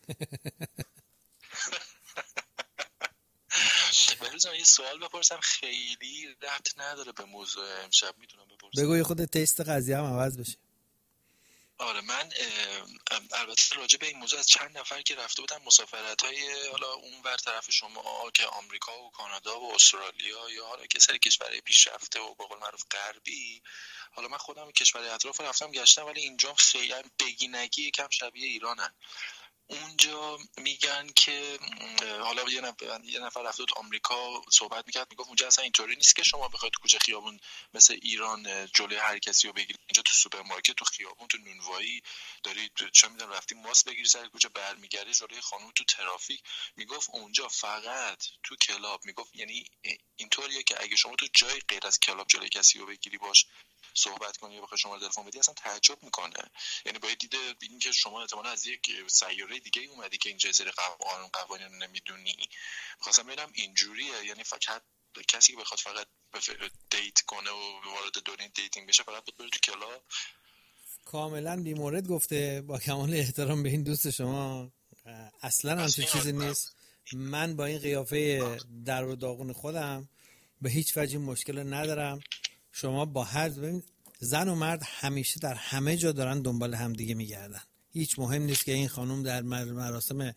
بهروز یه سوال بپرسم، خیلی ربط نداره به موضوع امشب، میتونم بپرسم؟ بگو، خود تست قضیه هم عوض بشه. آره، من البته راجع به این موضوع از چند نفر که رفته بودن مسافرت‌های حالا اون ور طرف شما که آمریکا و کانادا و استرالیا یا حالا که سری کشورهای پیشرفته و به قول معروف غربی، حالا من خودم کشورهای اطراف رفتم گشتم، ولی اینجا خیلی بگی نگی یکم شبیه ایرانن. اونجا میگن که حالا یه نفر رفته بود آمریکا صحبت میکرد، میگفت اونجا اصلا اینطوری نیست که شما بخواید تو کوچه خیابون مثل ایران جلوی هر کسی رو بگیرید. اینجا تو سوپرمارکت، تو خیابون، تو نونوایی دارید چه میدونم رفتی ماست بگیری سر کوچه، برمیگردی جلوی خانم تو ترافیک. میگفت اونجا فقط تو کلاب، میگفت یعنی اینطوریه که اگه شما تو جای غیر از کلاب جلوی کسی رو بگیری باش صحبت کنی یا بخوای شما تلفن بدی اصلا تعجب میکنه. یعنی باید دیده این که شما احتمالاً از یک سیاره دیگه اومدی که اینجا سری قوانین رو نمیدونی. می‌خواستم ببینم اینجوریه، یعنی فقط کسی که بخواد فقط دیت کنه و وارد دنیای دیتینگ بشه فقط بره تو کلاب؟ کاملا بی‌مورد گفته، با کمال احترام به این دوست شما. اصلا همچین چیزی نیست. من با این قیافه در و داغون خودم به هیچ وجه مشکل ندارم. شما با هر زن و مرد همیشه در همه جا دارن دنبال هم دیگه میگردن. هیچ مهم نیست که این خانم در مراسم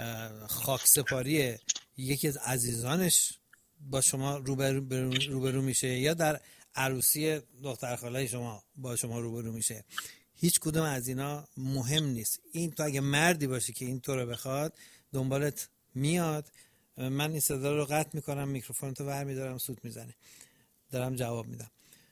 خاکسپاری یکی از عزیزانش با شما روبرو میشه یا در عروسی دختر خالای شما با شما روبرو میشه. هیچ کدوم از اینا مهم نیست. این تو اگه مردی باشی که این تو رو بخواد دنبالت میاد. من این صدا رو قطع میکنم، میکروفون تو برمیدارم، سوت میزنه، دارم جواب میدم.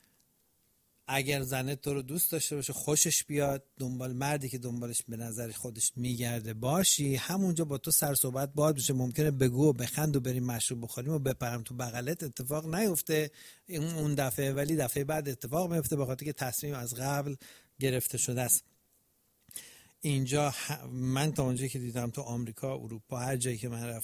اگر زنت تو رو دوست داشته باشه، خوشش بیاد، دنبال مردی که دنبالش به نظر خودش میگرده باشی، همونجا با تو سر صحبت باید بشه. ممکنه بگو و بخند و بریم مشروب بخوریم و بپرم تو بغلت، اتفاق نیفته اون دفعه، ولی دفعه بعد اتفاق میفته به خاطر که تصمیم از قبل گرفته شده است. اینجا من تا اونجایی که دیدم تو آمریکا، اروپا، هر جایی که من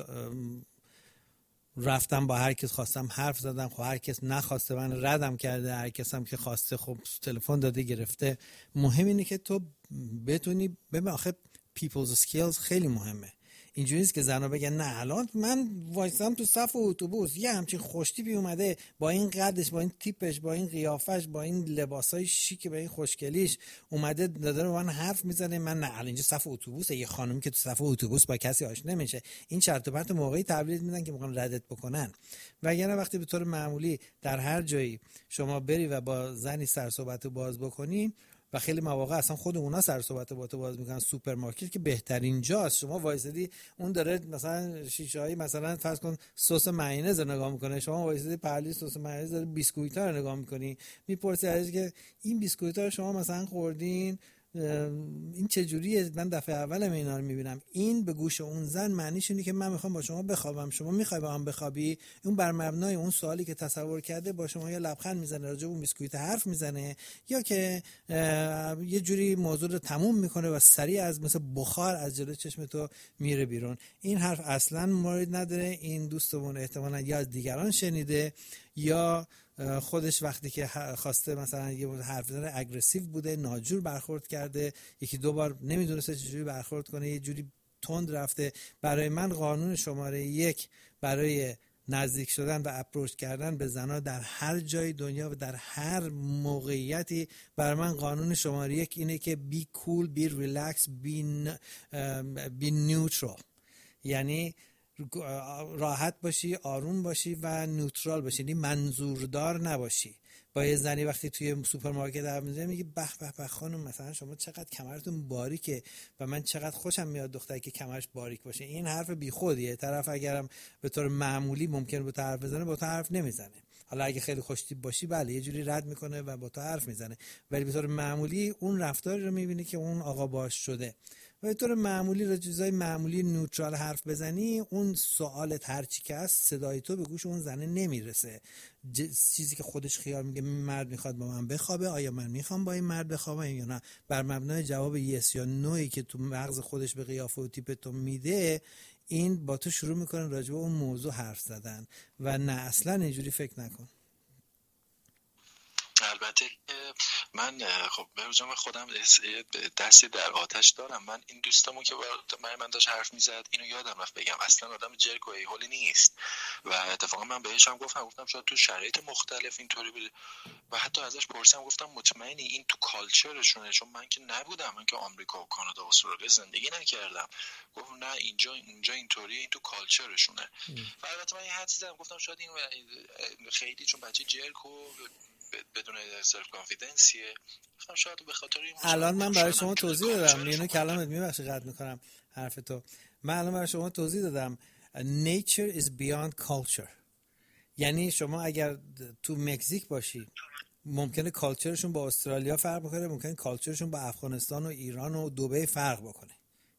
رفتم با هر کس خواستم حرف زدم. خب هر کس نخواسته من ردم کرده، هر کس هم که خواسته خب تلفن داده گرفته. مهم اینه که تو بتونی ببین. آخه people's skills خیلی مهمه. اینجوری نیست که زنا بگن نه الان من وایسام تو صف اتوبوس یه همچین خوشتیپی اومده با این قدش، با این تیپش، با این قیافش، با این لباسای شیک، با این خوشگلیش اومده داره با من حرف میزنه. من نه الان اینجا صف اتوبوسه، یه خانمی که تو صف اتوبوس با کسی آشنا نمیشه. این شرط و پرت موقعی تبلیغ میدن که میخوان ردت بکنن. وگرنه وقتی به طور معمولی در هر جایی شما بری و با زنی سر صحبت باز بکنی، و خیلی مواقع اصلا خود اونا سر صحبت با تو باز میکنن. سوپرمارکت که بهترین جاست. شما وایسادی اون داره مثلا شیشه‌ای مثلا فرض کن سس مایونز نگاه میکنه، شما وایسادی پهلوی سس مایونز داره بیسکویت‌ها رو نگاه میکنی، میپرسی ازش که این بیسکویت‌ها رو شما مثلا خوردین، این چه جوریه؟ من دفعه اولم اینا رو میبینم. این به گوش اون زن معنیش اینه که من میخوام با شما بخوابم، شما میخوای با هم بخوابی. اون بر مبنای اون سوالی که تصور کرده با شما یا لبخند میزنه، راجع به اون بیسکویت حرف میزنه، یا که یه جوری موضوع رو تموم میکنه و سریع از مثل بخار از جلوی چشم تو میره بیرون. این حرف اصلا مورد نداره. این دوستمون احتمالاً یا از دیگران شنیده یا خودش وقتی که خواسته مثلا یه حرف بزنه اگریسیو بوده، ناجور برخورد کرده، یکی دو بار نمیدونسته چجوری برخورد کنه، یه جوری تند رفته. برای من قانون شماره 1 برای نزدیک شدن و اپروچ کردن به زنها در هر جای دنیا و در هر موقعیتی، برای من قانون شماره 1 اینه که be cool, be relaxed, be neutral. یعنی راحت باشی، آروم باشی و نیوترال باشی، یعنی منظوردار نباشی. با یه زنی وقتی توی سوپرمارکت حرف میزنی میگی به به به خانم، مثلا شما چقدر کمرتون باریکه و من چقدر خوشم میاد دختری که کمرش باریک باشه. این حرف بیخودیه. طرف اگرم به طور معمولی ممکنه با تو حرف بزنه، با تو حرف نمیزنه. حالا اگه خیلی خوشتیپ باشی بله یه جوری رد میکنه و با تو حرف میزنه، ولی به طور معمولی اون رفتاری رو میبینی که اون آقا باش شده. و به طور معمولی رو چیزای معمولی نیوترال حرف بزنی، اون سوالت هر چی که هست صدای تو به گوش اون زنه نمیرسه. چیزی که خودش خیال میگه مرد میخواد با من بخوابه، آیا من میخوام با این مرد بخوابم یا نه، بر مبنای جواب یس یا نویی که تو مغز خودش به قیافه و تیپ تو میده، این با تو شروع میکنه راجع به اون موضوع حرف زدن. و نه اصلا اینجوری فکر نکن. البته من خب به خودم دستی در آتش دارم. من این دوستمون که من داشت حرف میزد اینو یادم رفت بگم، اصلا آدم جرک و ایهولی نیست و اتفاقا من بهش هم گفتم شاید تو شرایط مختلف اینطوری بوده و حتی ازش پرسیدم گفتم مطمئنی این تو کالچرشونه؟ چون من که نبودم، من که آمریکا و کانادا و استرالیا زندگی نکردم. گفت نه اینجا اینطوریه، این تو کالچرشونه. و البته من یه حدسی زدم گفتم شاید این خیلی چون بچه جرک و بدون سلف کانفیدنسیه، گفتم شاید به خاطر این. الان من برای شما توضیح دادم، اینو کلامت میبخشی قطع میکنم حرف تو. من الان برای شما توضیح دادم nature is beyond culture. یعنی شما اگر تو مکزیک باشی ممکنه کالچرشون با استرالیا فرق بکنه، ممکنه کالچرشون با افغانستان و ایران و دبی فرق بکنه.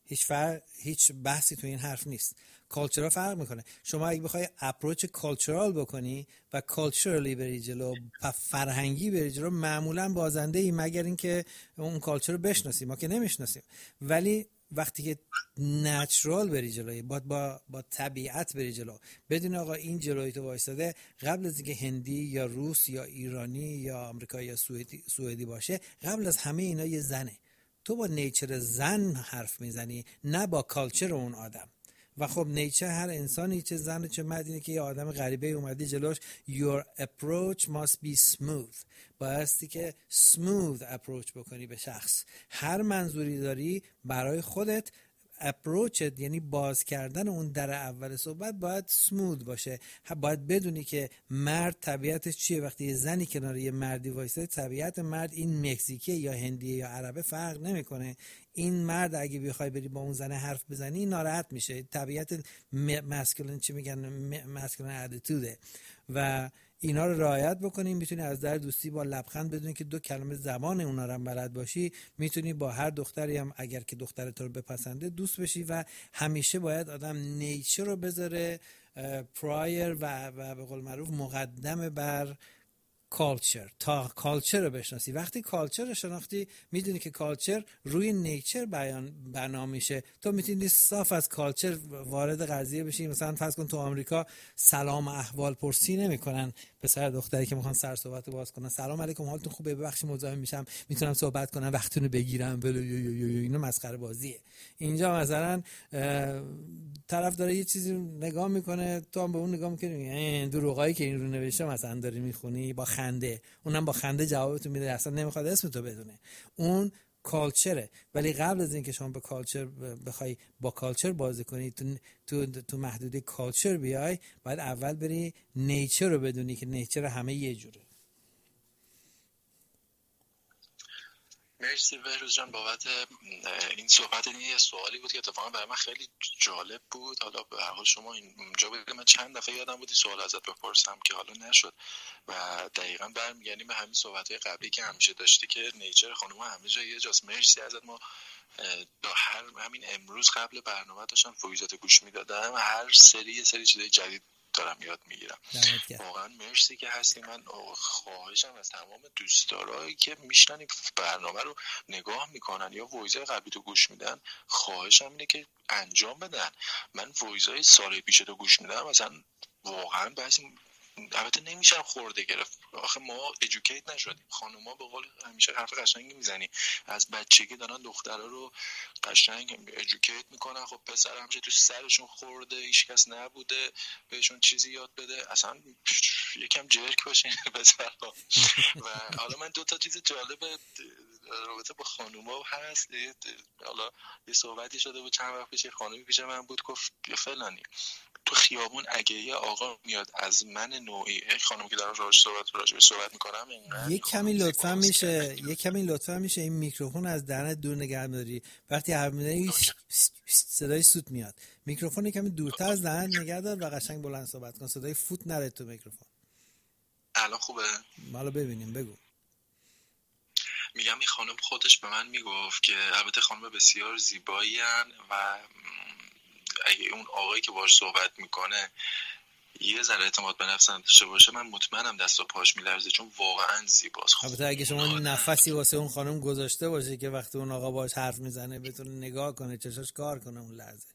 هیچ بحثی تو این حرف نیست. کالچرها فرق میکنه. شما اگه بخوای اپروچ کالچرال بکنی و کالچرالی بری جلو و فرهنگی بری جلو، معمولا بازنده ای، مگر اینکه اون کالچر رو بشناسی. ما که نمیشناسیم. ولی وقتی که نچرال بری جلوی، با طبیعت بری جلو، بدون آقا این جلوی تو وایساده، قبل از اینکه هندی یا روس یا ایرانی یا آمریکایی یا سوئدی باشه، قبل از همه اینا یه زنه. تو با نیچر زن حرف میزنی، نه با کالچر اون آدم. و خب نیچر هر انسانی، چه زن چه مرد، اینه که یه آدم غریبه اومدی جلوش. Your approach must be smooth. بایستی که smooth approach بکنی به شخص. هر منظوری داری برای خودت، اپروچت یعنی باز کردن اون در اول صحبت باید سموث باشه. باید بدونی که مرد طبیعتش چیه. وقتی یه زنی کنار یه مردی وایسه، طبیعت مرد این مکزیکی یا هندیه یا عربه فرق نمیکنه. این مرد اگه بخوای بری با اون زن حرف بزنی ناراحت میشه. طبیعت ماسکولین چی میگن، ماسکولین اتیتوده. و اینا رو رعایت بکنیم. میتونی از در دوستی با لبخند، بدونی که 2 کلمه زبان اونا رو هم بلد باشی، میتونی با هر دختری هم اگر که دختر تو رو بپسنده دوست بشی. و همیشه باید آدم نیچر رو بذاره پرایر و به قول معروف مقدم بر کالچر، تا کالچر رو بشناسی. وقتی کالچر رو شناختی، میدونی که کالچر روی نیچر بنا میشه. تو میتونی صاف از کالچر وارد قضیه بشی. مثلا فرض کن تو آمریکا سلام احوال پرسی نمیکنن پسر دختری که میخوان سر صحبت باز کنن. سلام علیکم، حالتون خوبه؟ ببخشید مزاحم میشم، میتونم صحبت کنم؟ وقتتون رو بگیرم؟ اینو مسخره بازیه. اینجا مثلا طرف داره یه چیزی نگاه میکنه، تو هم به اون نگاه میکنی، دروغایی که این رو نوشته مثلا داری میخونی، با خنده. اونم با خنده جوابتو میده، اصلا نمیخواد اسم تو بدونه. اون کالچره. ولی قبل از اینکه شما به کالچر بخوای با کالچر بازی کنی، تو محدوده کالچر بیای، باید اول بری نیچر رو بدونی که نیچر همه یه جوره. مرسی بهروز جان بابت این صحبت. این یه سوالی بود که اتفاقا برای من خیلی جالب بود. حالا به هر حال شما اینجا بود، من چند دفعه یادم بود این سوال ازت بپرسم که حالا نشد و دقیقاً برمیگردیم به همین صحبت‌های قبلی که همیشه داشتی که نیچر خانم‌ها همه جا یه جاست. مرسی ازت. ما همین امروز قبل برنامه داشتم فویزات گوش میدادم، هر سری یه سری چیزای جدید دارم یاد میگیرم. واقعا مرسی که هستی. من خواهشم از تمام دوستدارایی که میشنن این برنامه رو نگاه میکنن یا وایزای قبلی تو گوش میدن، خواهشم اینه که انجام بدن. من وایزای سال پیش تو گوش میدم، مثلا واقعا بعضی البته نمیشم خورده گرفت. آخه ما ادوکییت نشدیم. خانوما به قول همیشه حرف قشنگی میزنی، از بچگی دارن دخترها رو قشنگ ادوکییت میکنن. خب پسر همیشه تو سرشون خورده، هیچ کس نبوده بهشون چیزی یاد بده، اصلا یکم جرک باشین پسرها. و حالا من دو تا چیز جالب رابطه با خانوما هست. حالا یه صحبتی شده بود چند وقت پیش، خانومی پیش من بود گفت فلانی تو خیابون اگه یه آقا میاد از من نوعی، خانم که دارم راجع صحبت میکنم، یک کمی لطفا میشه این میکروفون از دهنت دور نگه داری. وقتی حرف میزنی صدای سوت میاد. میکروفون کمی دورتر از دهنت نگه دار و قشنگ بلند صحبت کن، صدای فوت نره تو میکروفون. الان خوبه؟ حالا ببینیم، بگو. میگم این خانم خودش به من میگفت که البته خانم بسیار زیبایی هن و اگه اون آقایی که باهاش صحبت میکنه یه ذره اعتماد به نفس داشته باشه، من مطمئنم دست و پاش میلرزه، چون واقعا زیباست. البته اگه شما نفسی واسه اون خانم گذاشته باشه که وقتی اون آقا باهاش حرف میزنه بتونه نگاه کنه، چشاش کار کنه اون لحظه.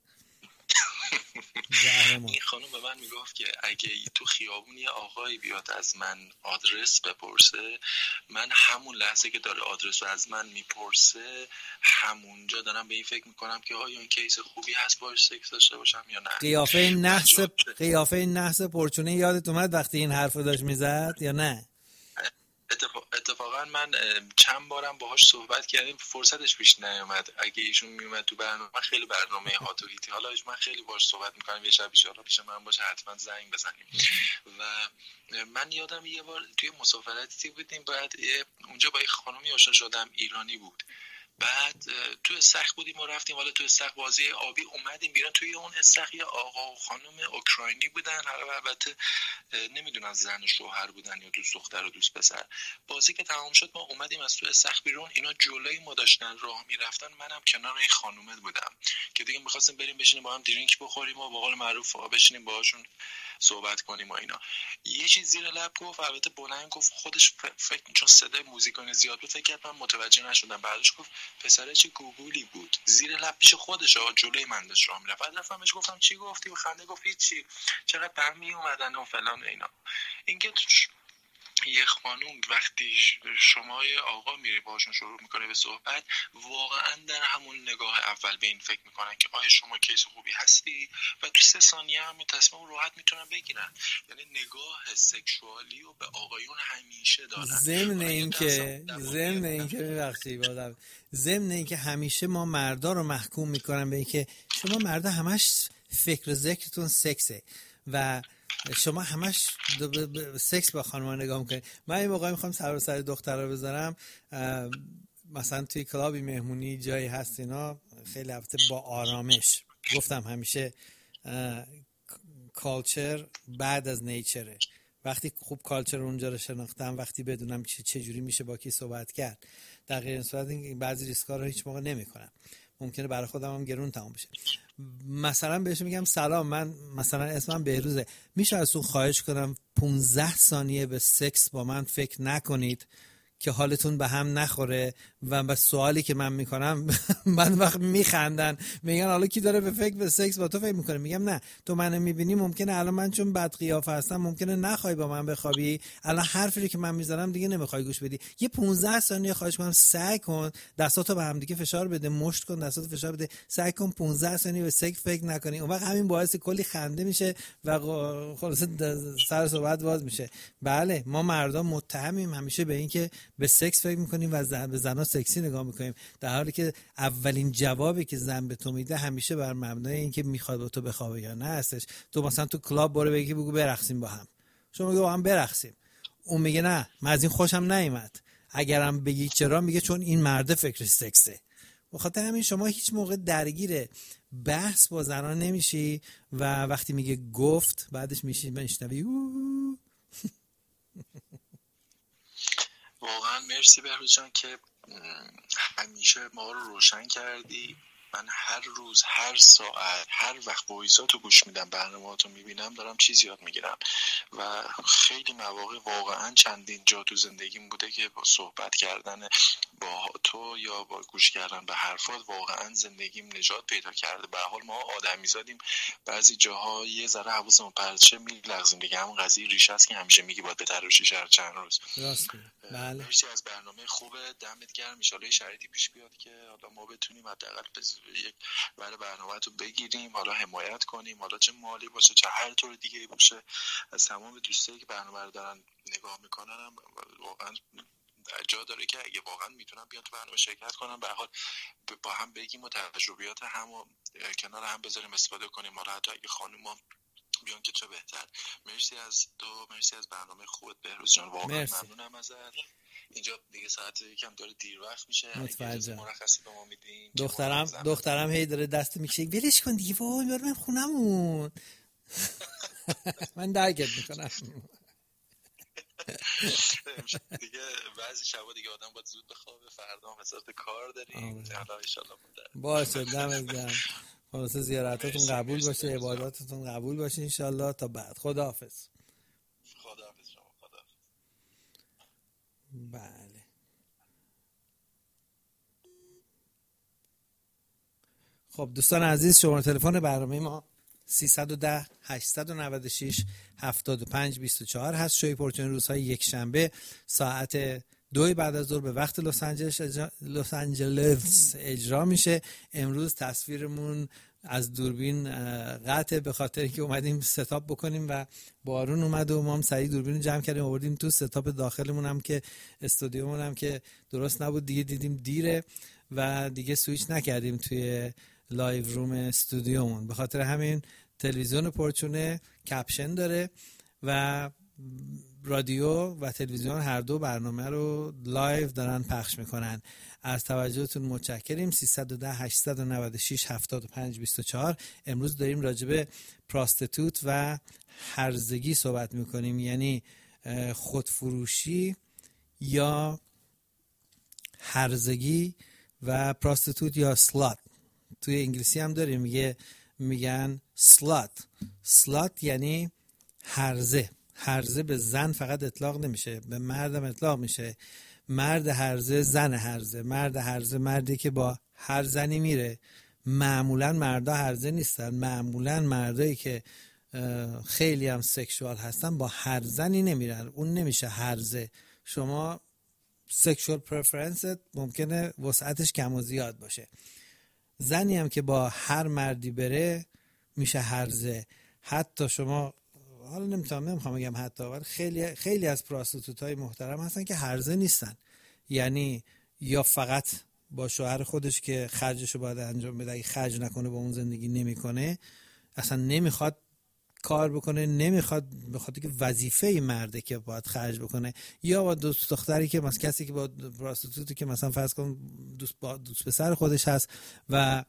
این خانم به من میگفت که اگه تو خیابون یه آقایی بیاد از من آدرس بپرسه، من همون لحظه که داره آدرس رو از من میپرسه همونجا دارم به این فکر میکنم که آیا این کیس خوبی هست باش سکس داشته باشم یا نه. قیافه نحس پرچونه یادت اومد وقتی این حرف رو داشت میزد یا نه؟ اتفاقا من چند بارم باهاش صحبت کردیم، فرصتش پیش نیومد. اگه ایشون میومد تو برنامه، خیلی برنامه هات و هیتی، حالا من خیلی باهاش صحبت میکنم، یه شب ان شاءالله پیش من باشه حتما زنگ بزنیم. و من یادم یه بار توی مسافرتی بودیم، بعد اونجا با یه خانمی آشنا شدم، ایرانی بود. بعد تو استخر بودیم و رفتیم، حالا تو استخر بازی آبی اومدیم بیرون، توی اون استخر یه آقا و خانم اوکراینی بودن، البته نمیدونم زن و شوهر بودن یا دوست دختر و دوست پسر. بازی که تمام شد ما اومدیم از تو استخر بیرون، اینا جلوی ما داشتن راه میرفتن، منم کنار این خانومه بودم که دیگه می‌خواستیم بریم بشینیم با هم درینک بخوریم و به قول معروف بشینیم باهاشون صحبت کنیم و اینا. یه چیز زیر لب گفت، البته بلند گفت، خودش فکر چون صدای موزیکون زیاد بود فکر کرد من متوجه نشدم. بعدش گفت پسره چه گوگولی بود، زیر لب پیش خودش جلوی من داشت راه میرفت. بعد رفتم بهش گفتم چی گفتی و خنده گفت هیچی، چقدر برمی اومدن و فلان و اینا. اینکه یه خانوم وقتی شما یه آقا میری باشون شروع میکنه به صحبت، واقعا در همون نگاه اول به این فکر میکنن که آیا شما کیس خوبی هستی و تو 3 ثانیه همین تصمیم راحت میتونن بگیرن. یعنی نگاه سکشوالی رو به آقایون همیشه دارن. ضمن اینکه همیشه ما مردا رو محکوم میکنن به اینکه شما مردا همش فکر و ذکرتون سکسه و شما همش سکس با خانم‌ها نگاه میکنید. من این موقع میخوام سر و سر دخترها بذارم، مثلا توی کلابی مهمونی جایی هست اینا، خیلی البته با آرامش گفتم همیشه کالچر بعد از نیچره. وقتی خوب کالچر اونجا رو شناختم، وقتی بدونم چه جوری میشه با کی صحبت کرد، در غیر این صورت بعضی ریسکا رو هیچ موقع نمیکنم، ممکنه برای خودم هم گرون تمام بشه. مثلا بهش میگم سلام، من مثلا اسمم بهروزه، میشه ازتون خواهش کنم 15 ثانیه به سکس با من فکر نکنید که حالتون به هم نخوره و به سوالی که من میکنم من وقت میخندن، میگن حالا کی داره به فکر به سکس با تو فکر میکنه؟ میگم نه، تو منو میبینی، ممکنه الان من چون بد قیافه هستم ممکنه نخوای با من بخوابی، الان حرفی که من میزنم دیگه نمیخوای گوش بدی. یه 15 ثانیه خواهش میکنم سعی کن دستاتو به هم دیگه فشار بده، مشت کن دستاتو فشار بده، سعی کن 15 ثانیه به سکس فکر نکنی. اون وقت همین باعث کلی خنده میشه و خلاص سر صحبت باز میشه. بله ما مردا متهمیم همیشه به این که به سکس فکر میکنیم و به زنا سکسی نگاه میکنیم، در حالی که اولین جوابی که زن به تو میده همیشه بر مبنای اینکه میخواد با تو بخوابه یا نه هستش. تو مثلا تو کلاب برو بگو برقصیم با هم، شما میگه با هم برقصیم، اون میگه نه من از این خوشم نیامد، اگرم بگی چرا میگه چون این مرد فکر سکسه. بخاطر همین شما هیچ موقع درگیر بحث با زنان نمیشی و وقتی میگه گفت بعدش میشی میشنوی واقعا مرسی بهروز جان که همیشه ما رو روشن کردی من هر روز، هر ساعت، هر وقت وایساتو گوش میدم، برنامه‌هاتو میبینم، دارم چیز یاد میگیرم و خیلی مواقع واقعا چندین جا تو زندگیم بوده که با صحبت کردن با تو یا با گوش کردن به حرفات واقعا زندگیم نجات پیدا کرده. به حال ما آدمیزادیم، بعضی جاها یه ذره حواسمون پرت شه میلغزیم دیگه. همون قضیه ریشه است که همیشه میگی باید به تراشیش هر چند روز. بله. مرسی از برنامه خوبه، دمت گرم. ان شاءالله شرایطی پیش بیاد که حالا ما بتونیم حداقل یک برای برنامه‌تو بگیریم، حالا حمایت کنیم، حالا چه مالی باشه چه هر طور دیگه باشه. از تمام دوستایی که برنامه رو دارن نگاه میکنن هم واقعا جا داره که اگه واقعا میتونن بیان تو برنامه شرکت کنن، به هر حال با هم بگیم و تجربیات همو کنار هم بذاریم استفاده کنیم. حالا حتی اگه خانوما بیان که چه بهتر. مرسی از تو، مرسی از برنامه خودت بهروز جان، واقعا ممنونم ازت. اینجا دیگه ساعت یکم داره دیر وقت میشه، اگه مرخصی به ما میدین. دخترم هی داره دست میکشه ولش کن دیگه، وای برم خونمون. من درگت میکنم دیگه. بعضی شبا دیگه آدم باید زود بخوابه، فردا هم حساب کار داریم. حالا ان شاءالله باشه، دمت گرم. خلاص زیارتاتون قبول باشه، عباداتتون قبول باشه ان شاءالله. تا بعد، خداحافظ. خداحافظ شما. خداحافظ. بله. خب دوستان عزیز، شماره تلفن برنامه ما 310 896 7524 هست. شوی پرچون روزهای یک شنبه ساعت 2 بعد از ظهر به وقت لس آنجلس اجرا میشه. امروز تصویرمون از دوربین قطعه به خاطر که اومدیم ستاپ بکنیم و بارون اومد و ما هم سریع دوربین رو جمع کردیم آوردیم تو. ستاپ داخلمون هم که استودیومون هم که درست نبود دیگه، دیدیم دیره و دیگه سویچ نکردیم توی لایو روم استودیومون. به خاطر همین تلویزیون پرچونه کپشن داره و رادیو و تلویزیون هر دو برنامه رو لایو دارن پخش میکنن. از توجهتون متشکریم. 310 896 7524. امروز داریم راجع به پراستیتوت و هرزگی صحبت میکنیم، یعنی خودفروشی یا هرزگی و پراستیتوت یا سلات. توی انگلیسی هم داریم میگن سلات یعنی هرزه به زن فقط اطلاق نمیشه، به مردم اطلاق میشه. مرد هرزه، زن هرزه. مرد هرزه مردی که با هر زنی میره. معمولا مردا هرزه نیستن، معمولا مردایی که خیلی هم سکشوال هستن با هر زنی نمیرن، اون نمیشه هرزه. شما سکشوال پرفرنس ممکنه وسعتش کم و زیاد باشه. زنی هم که با هر مردی بره میشه هرزه. حتی شما، حالا نمیخوام بگم حتی، ولی خیلی از پراستیتوت های محترم هستن که هرزه نیستن، یعنی یا فقط با شوهر خودش که خرجشو باید انجام بده، اگه خرج نکنه با اون زندگی نمیکنه، اصلا نمیخواد کار بکنه، نمیخواد، به خاطر که وظیفه مرده که باید خرج بکنه. یا با دوست دختری که مثلا کسی که با پراستیتوتی که مثلا فرض کن دوست پسر خودش هست و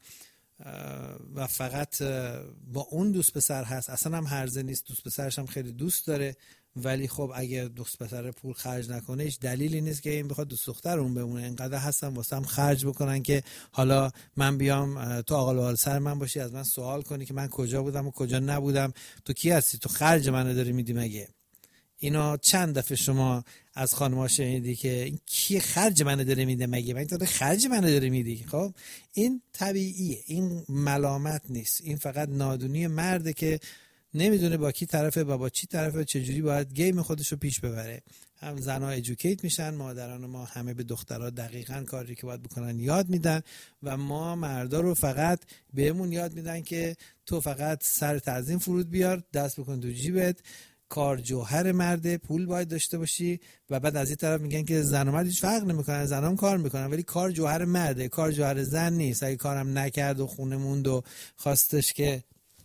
فقط با اون دوست پسر هست، اصلا هم هرزه نیست، دوست پسرش هم خیلی دوست داره، ولی خب اگه دوست پسر پول خرج نکنه هیچ دلیلی نیست که این بخواد دوست دختر اون بمونه. اینقدر هستن واسه هم خرج بکنن که حالا من بیام تو آقا لوال سر من باشی، از من سوال کنی که من کجا بودم و کجا نبودم، تو کی هستی، تو خرج منو داری میدی مگه؟ اینا چند دفعه شما از خانم‌ها شنیدی که این کی خرج منو داره میده مگه؟ من تو خرج منو داره میدی. خب این طبیعیه، این ملامت نیست، این فقط نادونی مرده که نمیدونه با کی طرفه و با چی طرفه، چجوری باید گیم خودش رو پیش ببره. هم زنها ادوکییت میشن، مادران ما همه به دخترها دقیقاً کاری که باید بکنن یاد میدن و ما مردا رو فقط بهمون یاد میدن که تو فقط سر تعظیم فرود بیار، دست بکن تو جیبت، کار جوهر مرده، پول باید داشته باشی. و بعد از این طرف میگن که زن و مرد هیچ فرق نمیکنن، زن هم کار میکنن ولی کار جوهر مرده، کار جوهر زن نیست. اگه کارم نکرد و خونه موند و خواستش که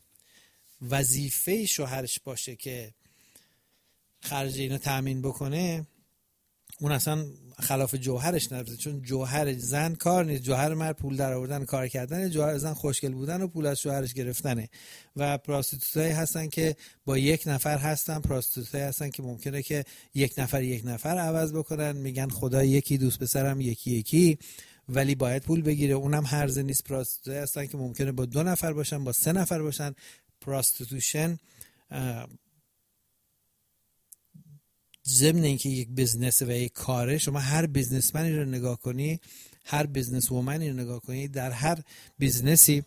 وظیفه شوهرش باشه که خرج اینو تامین بکنه، اون اصلا خلاف جوهرش نرفته، چون جوهر زن کار نیست، جوهر مرد پول در آوردن، کار کردن، جوهر زن خوشگل بودن و پول از شوهرش گرفتنه. و پراستیتوتایی هستن که با یک نفر هستن، پراستیتوتایی هستن که ممکنه که یک نفر عوض بکنن، میگن خدا یکی، دوست پسرم یکی، ولی باید پول بگیره. اونم هرزه نیست. پراستیتوت هستن که ممکنه با 2 نفر باشن، با 3 نفر باشن. پراستیتوشن ضمن اینکه یک بزنس و یک کاره، شما هر بیزنسمنی رو نگاه کنی، هر بیزنس وومنی رو نگاه کنی، در هر بیزنسی،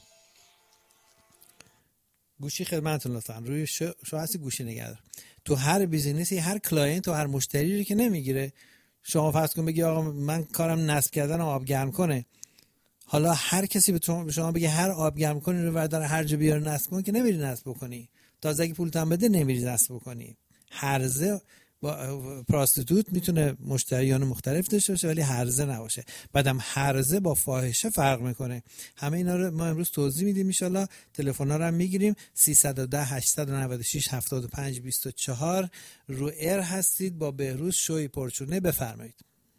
گوشی خدمتتون لطفا روی شو هستی گوشی نگهدار. تو هر بیزنسی هر کلاینت و هر مشتری رو که نمیگیره. شما فرض کن بگی آقا من کارم نصب کردن آب گرم کنه، حالا هر کسی به شما بگه هر آب گرم کنی رو بردار هر جا بیاره نصب کن، که نمیری نصب بکنی. تازه اگه پولت هم بده نمیری نصب بکنی. هرزه با پراستیتوت میتونه مشتریان مختلف داشته باشه ولی هرزه نباشه. بعدم هرزه با فاحشه فرق میکنه. همه اینا رو ما امروز توضیح میدیم ان شاءالله. تلفن‌ها رو هم میگیریم. 310 896 75 24 رو ایر هستید با بهروز شوی پرچونه. بفرمایید.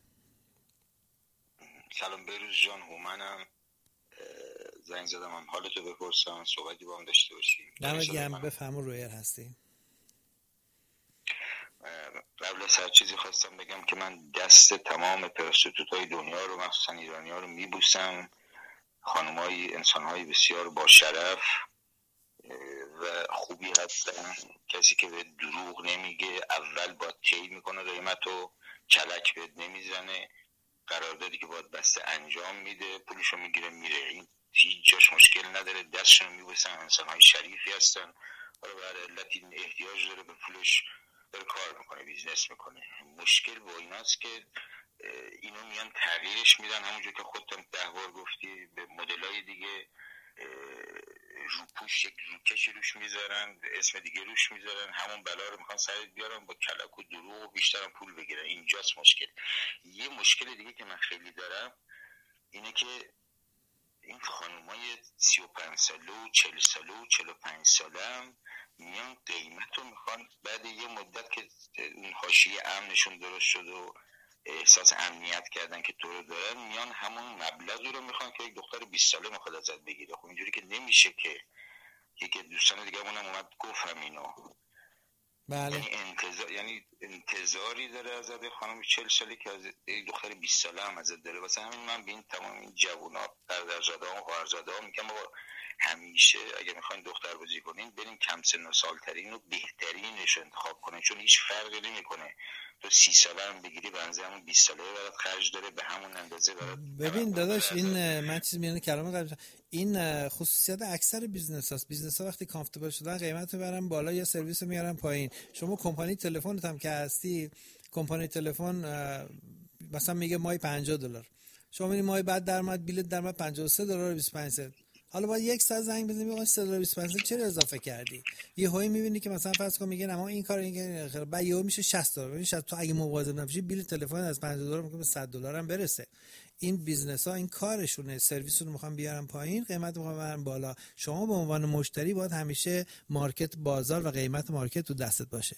سلام بهروز جان، هومنم. زنگ زدم هم حالتو بپرسم، صحبتی با هم داشته باشیم. دمت گرم، بفرما، رو ایر هستی. قبل از هر چیزی خواستم بگم که من دست تمام پراستیتوت‌های دنیا رو، مخصوصا ایرانی‌ها رو میبوسم. خانم‌های، انسان‌های بسیار با شرف و خوبی هستن. کسی که به دروغ نمیگه، اول با طی میکنه قیمتو، کلک بهت نمیزنه، قراردادی که باید بسته انجام میده، پولشو میگیره میره. این هیچ جاش مشکل نداره، دستشون میبوسن. انسان‌های شریفی هستن. حالا به هر علتی احتیاج داره به پولش، داره کار میکنه، بیزنس میکنه. مشکل با ایناست که اینو میان تغییرش میدن، همونجور که خودتم 10 بار گفتی، به مدلای دیگه روپوش یک روکشی روش میذارن، اسم دیگه روش میذارن، همون بلا رو میخوان سرت بیارن با کلک و دروغ و بیشترم پول بگیرن. اینجاست مشکل. یه مشکل دیگه که من خیلی دارم اینه که این خانومای 35 ساله و 40 ساله و 45 ساله هم میان قیمت رو میخوان بعد یه مدت که اون حاشیه امنشون درست شد و احساس امنیت کردن که تو رو دارن، میان همون مبلغی رو میخوان که یک دختر 20 ساله میخواد ازت بگیره. خب اینجوری که نمیشه. که یکی دوستان دیگه اونم اومد گفت همینو. بله. یعنی انتظاری داره ازت خانم 40 ساله که از یک دختر 20 ساله هم ازت داره. واسه همین من به این تمام این جوونا، برادرزاده‌ها و خواهرزاده‌ها میگم بابا همیشه اگه میخواین دختر بازی کنین برین کم سن و سالترین و بهترینش انتخاب کنین، چون هیچ فرقی نمیکنه تو 30 ساله هم بگیری بنزه همون 20 ساله برات خرج داره به همون اندازه برات. ببین داداش، این من چیز میونه کلام قبل، این خصوصیت اکثر بیزنس هاست. بیزنس ها وقتی کامفتبل شدن قیمت رو میبرن بالا یا سرویس رو میارن پایین. شما کمپانی تلفنت هم که هستی، کمپانی تلفن مثلا میگه ماهی $50، شما میبینی ماهی بعد درآمد بلیط درآمد $53.25. حالا باید یک ساعت زنگ بزنی میگه $3.25 چرا اضافه کردی؟ یه هایی میبینی که مثلا فرض کن میگن اما این کار این بعد یهو میشه $60. ببین شاید تو اگه مواظب نباشی بلیط تلفن از $50 ممکنه به $100 هم برسه. این بیزنس ها این کارشونه، سرویسشون رو میخوان بیارن پایین، قیمت میخوان ببرن بالا. شما به عنوان مشتری باید همیشه مارکت، بازار و قیمت مارکت تو دستت باشه.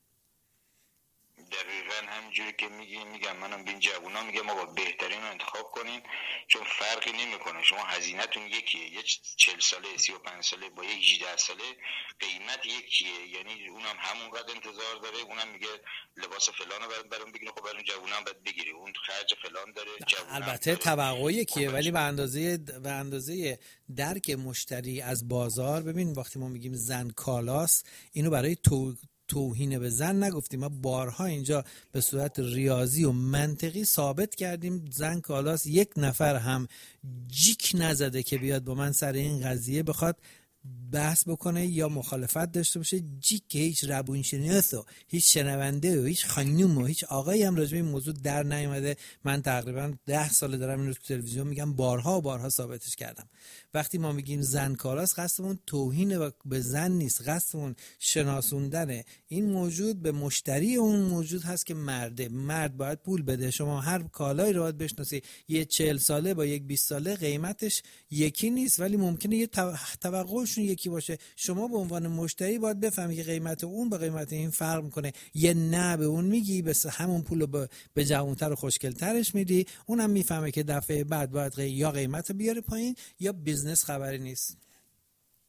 دقیقاً همینجوری که میگم منم به این جوونا میگم ما با بهترین رو انتخاب کنین، چون فرقی نمیکنه. شما هزینه‌تون یکیه، یه 40 ساله 35 ساله با یه 18 ساله قیمت یکیه، یعنی اونم همونقدر انتظار داره، اونم میگه لباس فلانو برام بگیرین، خب برام جوونا هم باید بگیری، اون خرج فلان داره. البته توقع یکیه ولی به اندازه درک مشتری از بازار. ببین وقتی ما میگیم زن کالاس، اینو برای توهین به زن نگفتیم. ما بارها اینجا به صورت ریاضی و منطقی ثابت کردیم زن کالاس. یک نفر هم جیک نزده که بیاد با من سر این قضیه بخواد بحث بکنه یا مخالفت داشته باشه. جیک که هیچ روانشناس و هیچ شنونده و هیچ خانوم و هیچ آقایی هم راجع به این موضوع در نیومده. من تقریبا 10 سال دارم اینو تو تلویزیون میگم، بارها و بارها ثابتش کردم. وقتی ما میگیم زن کالاس، قصدمون توهین به زن نیست، قصدمون شناسوندن این موجود به مشتری اون موجود هست که مرد باید پول بده. شما هر کالایی رو باید بشناسی. یه 40 ساله با یک 20 ساله قیمتش یکی نیست، ولی ممکنه یه توقعشون یکی باشه. شما به عنوان مشتری باید بفهمی که قیمت اون به قیمت این فرق میکنه. یه نه به اون میگی، بس همون پولو به جوانتر و خوشگلترش میدی، اونم میفهمه که دفعه بعد باید یا قیمت بیاره پایین یا بیزنس خبری نیست.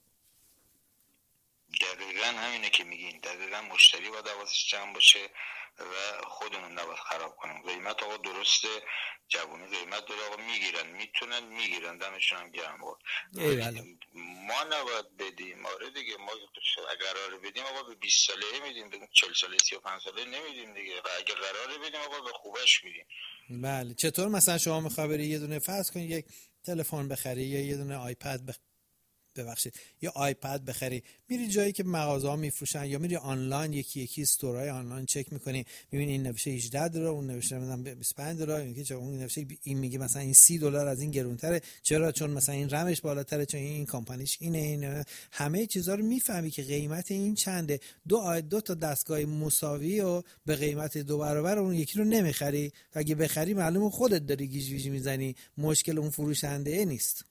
دقیقاً همینه که میگین. دقیقاً مشتری باید حواسش جمع باشه، و خودمون نباید خراب کنیم. قیمت آقا درسته، جوونی قیمت داره آقا، میگیرن، میتونن میگیرن، دمشون هم گرم آقا. ما نباید بدیم. آره دیگه، ما اگر قراره بدیم آقا به 20 ساله میدیم، به 40 ساله 35 ساله نمیدیم دیگه، و اگر قراره بدیم آقا به خوبش میدیم. بله. چطور مثلا شما میخوای بری یه دونه فرض کن یک تلفن بخری یا یه دونه آیپد یا آیپد بخری، میری جایی که مغازه‌ها میفروشن یا میری آنلاین یکی یکی استورای آنلاین چک میکنی، میبینی این نوشته 18 دلار، اون نوشته مثلا 25 دلار، اون نوشته این میگه مثلا این 30 دلار از این گرونتره. چرا؟ چون مثلا این رمش بالاتره، چون این کمپانیش اینه. همه چیزا رو میفهمی که قیمت این چنده. دو تا دستگاه مساوی و به قیمت 2 برابر اون یکی رو نمیخری. اگه بخری معلومه خودت داری گیج ویج میزنی، مشکل اون فروشنده نیست.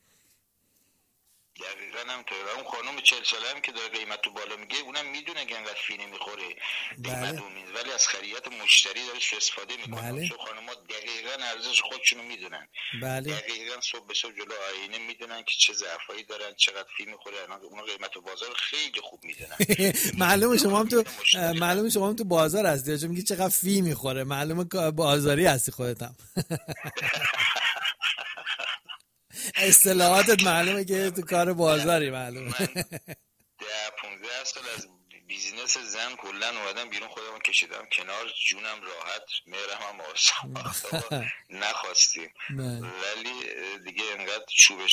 دقیقاً هم طوره. اون خانم 40 ساله هم که داره قیمت تو بالا میگه، اونم میدونه که انقدر فی نمیخوره قیمت اون میز، ولی از خریت مشتری داره استفاده میکنه. چون خانم‌ها دقیقاً ارزش خودشونو میدونن. دقیقاً صبح به صبح جلو آینه میدونن که چه ضعفایی دارن، چقدر فی میخوره. اونا قیمت بازار خیلی خوب میدونن. معلومه شما هم تو بازار هستی، چون میگی چقدر فی میخوره، معلومه بازاری هستی خودت هم. اصطلاحاتت معلومه که تو کار بازاری. معلومه. 10-15 سال از بیزینس زن کلا اومدم بیرون، خودم کشیدم کنار، جونم راحت، مهرم هم آسان نخواستیم، ولی دیگه انقدر چوبش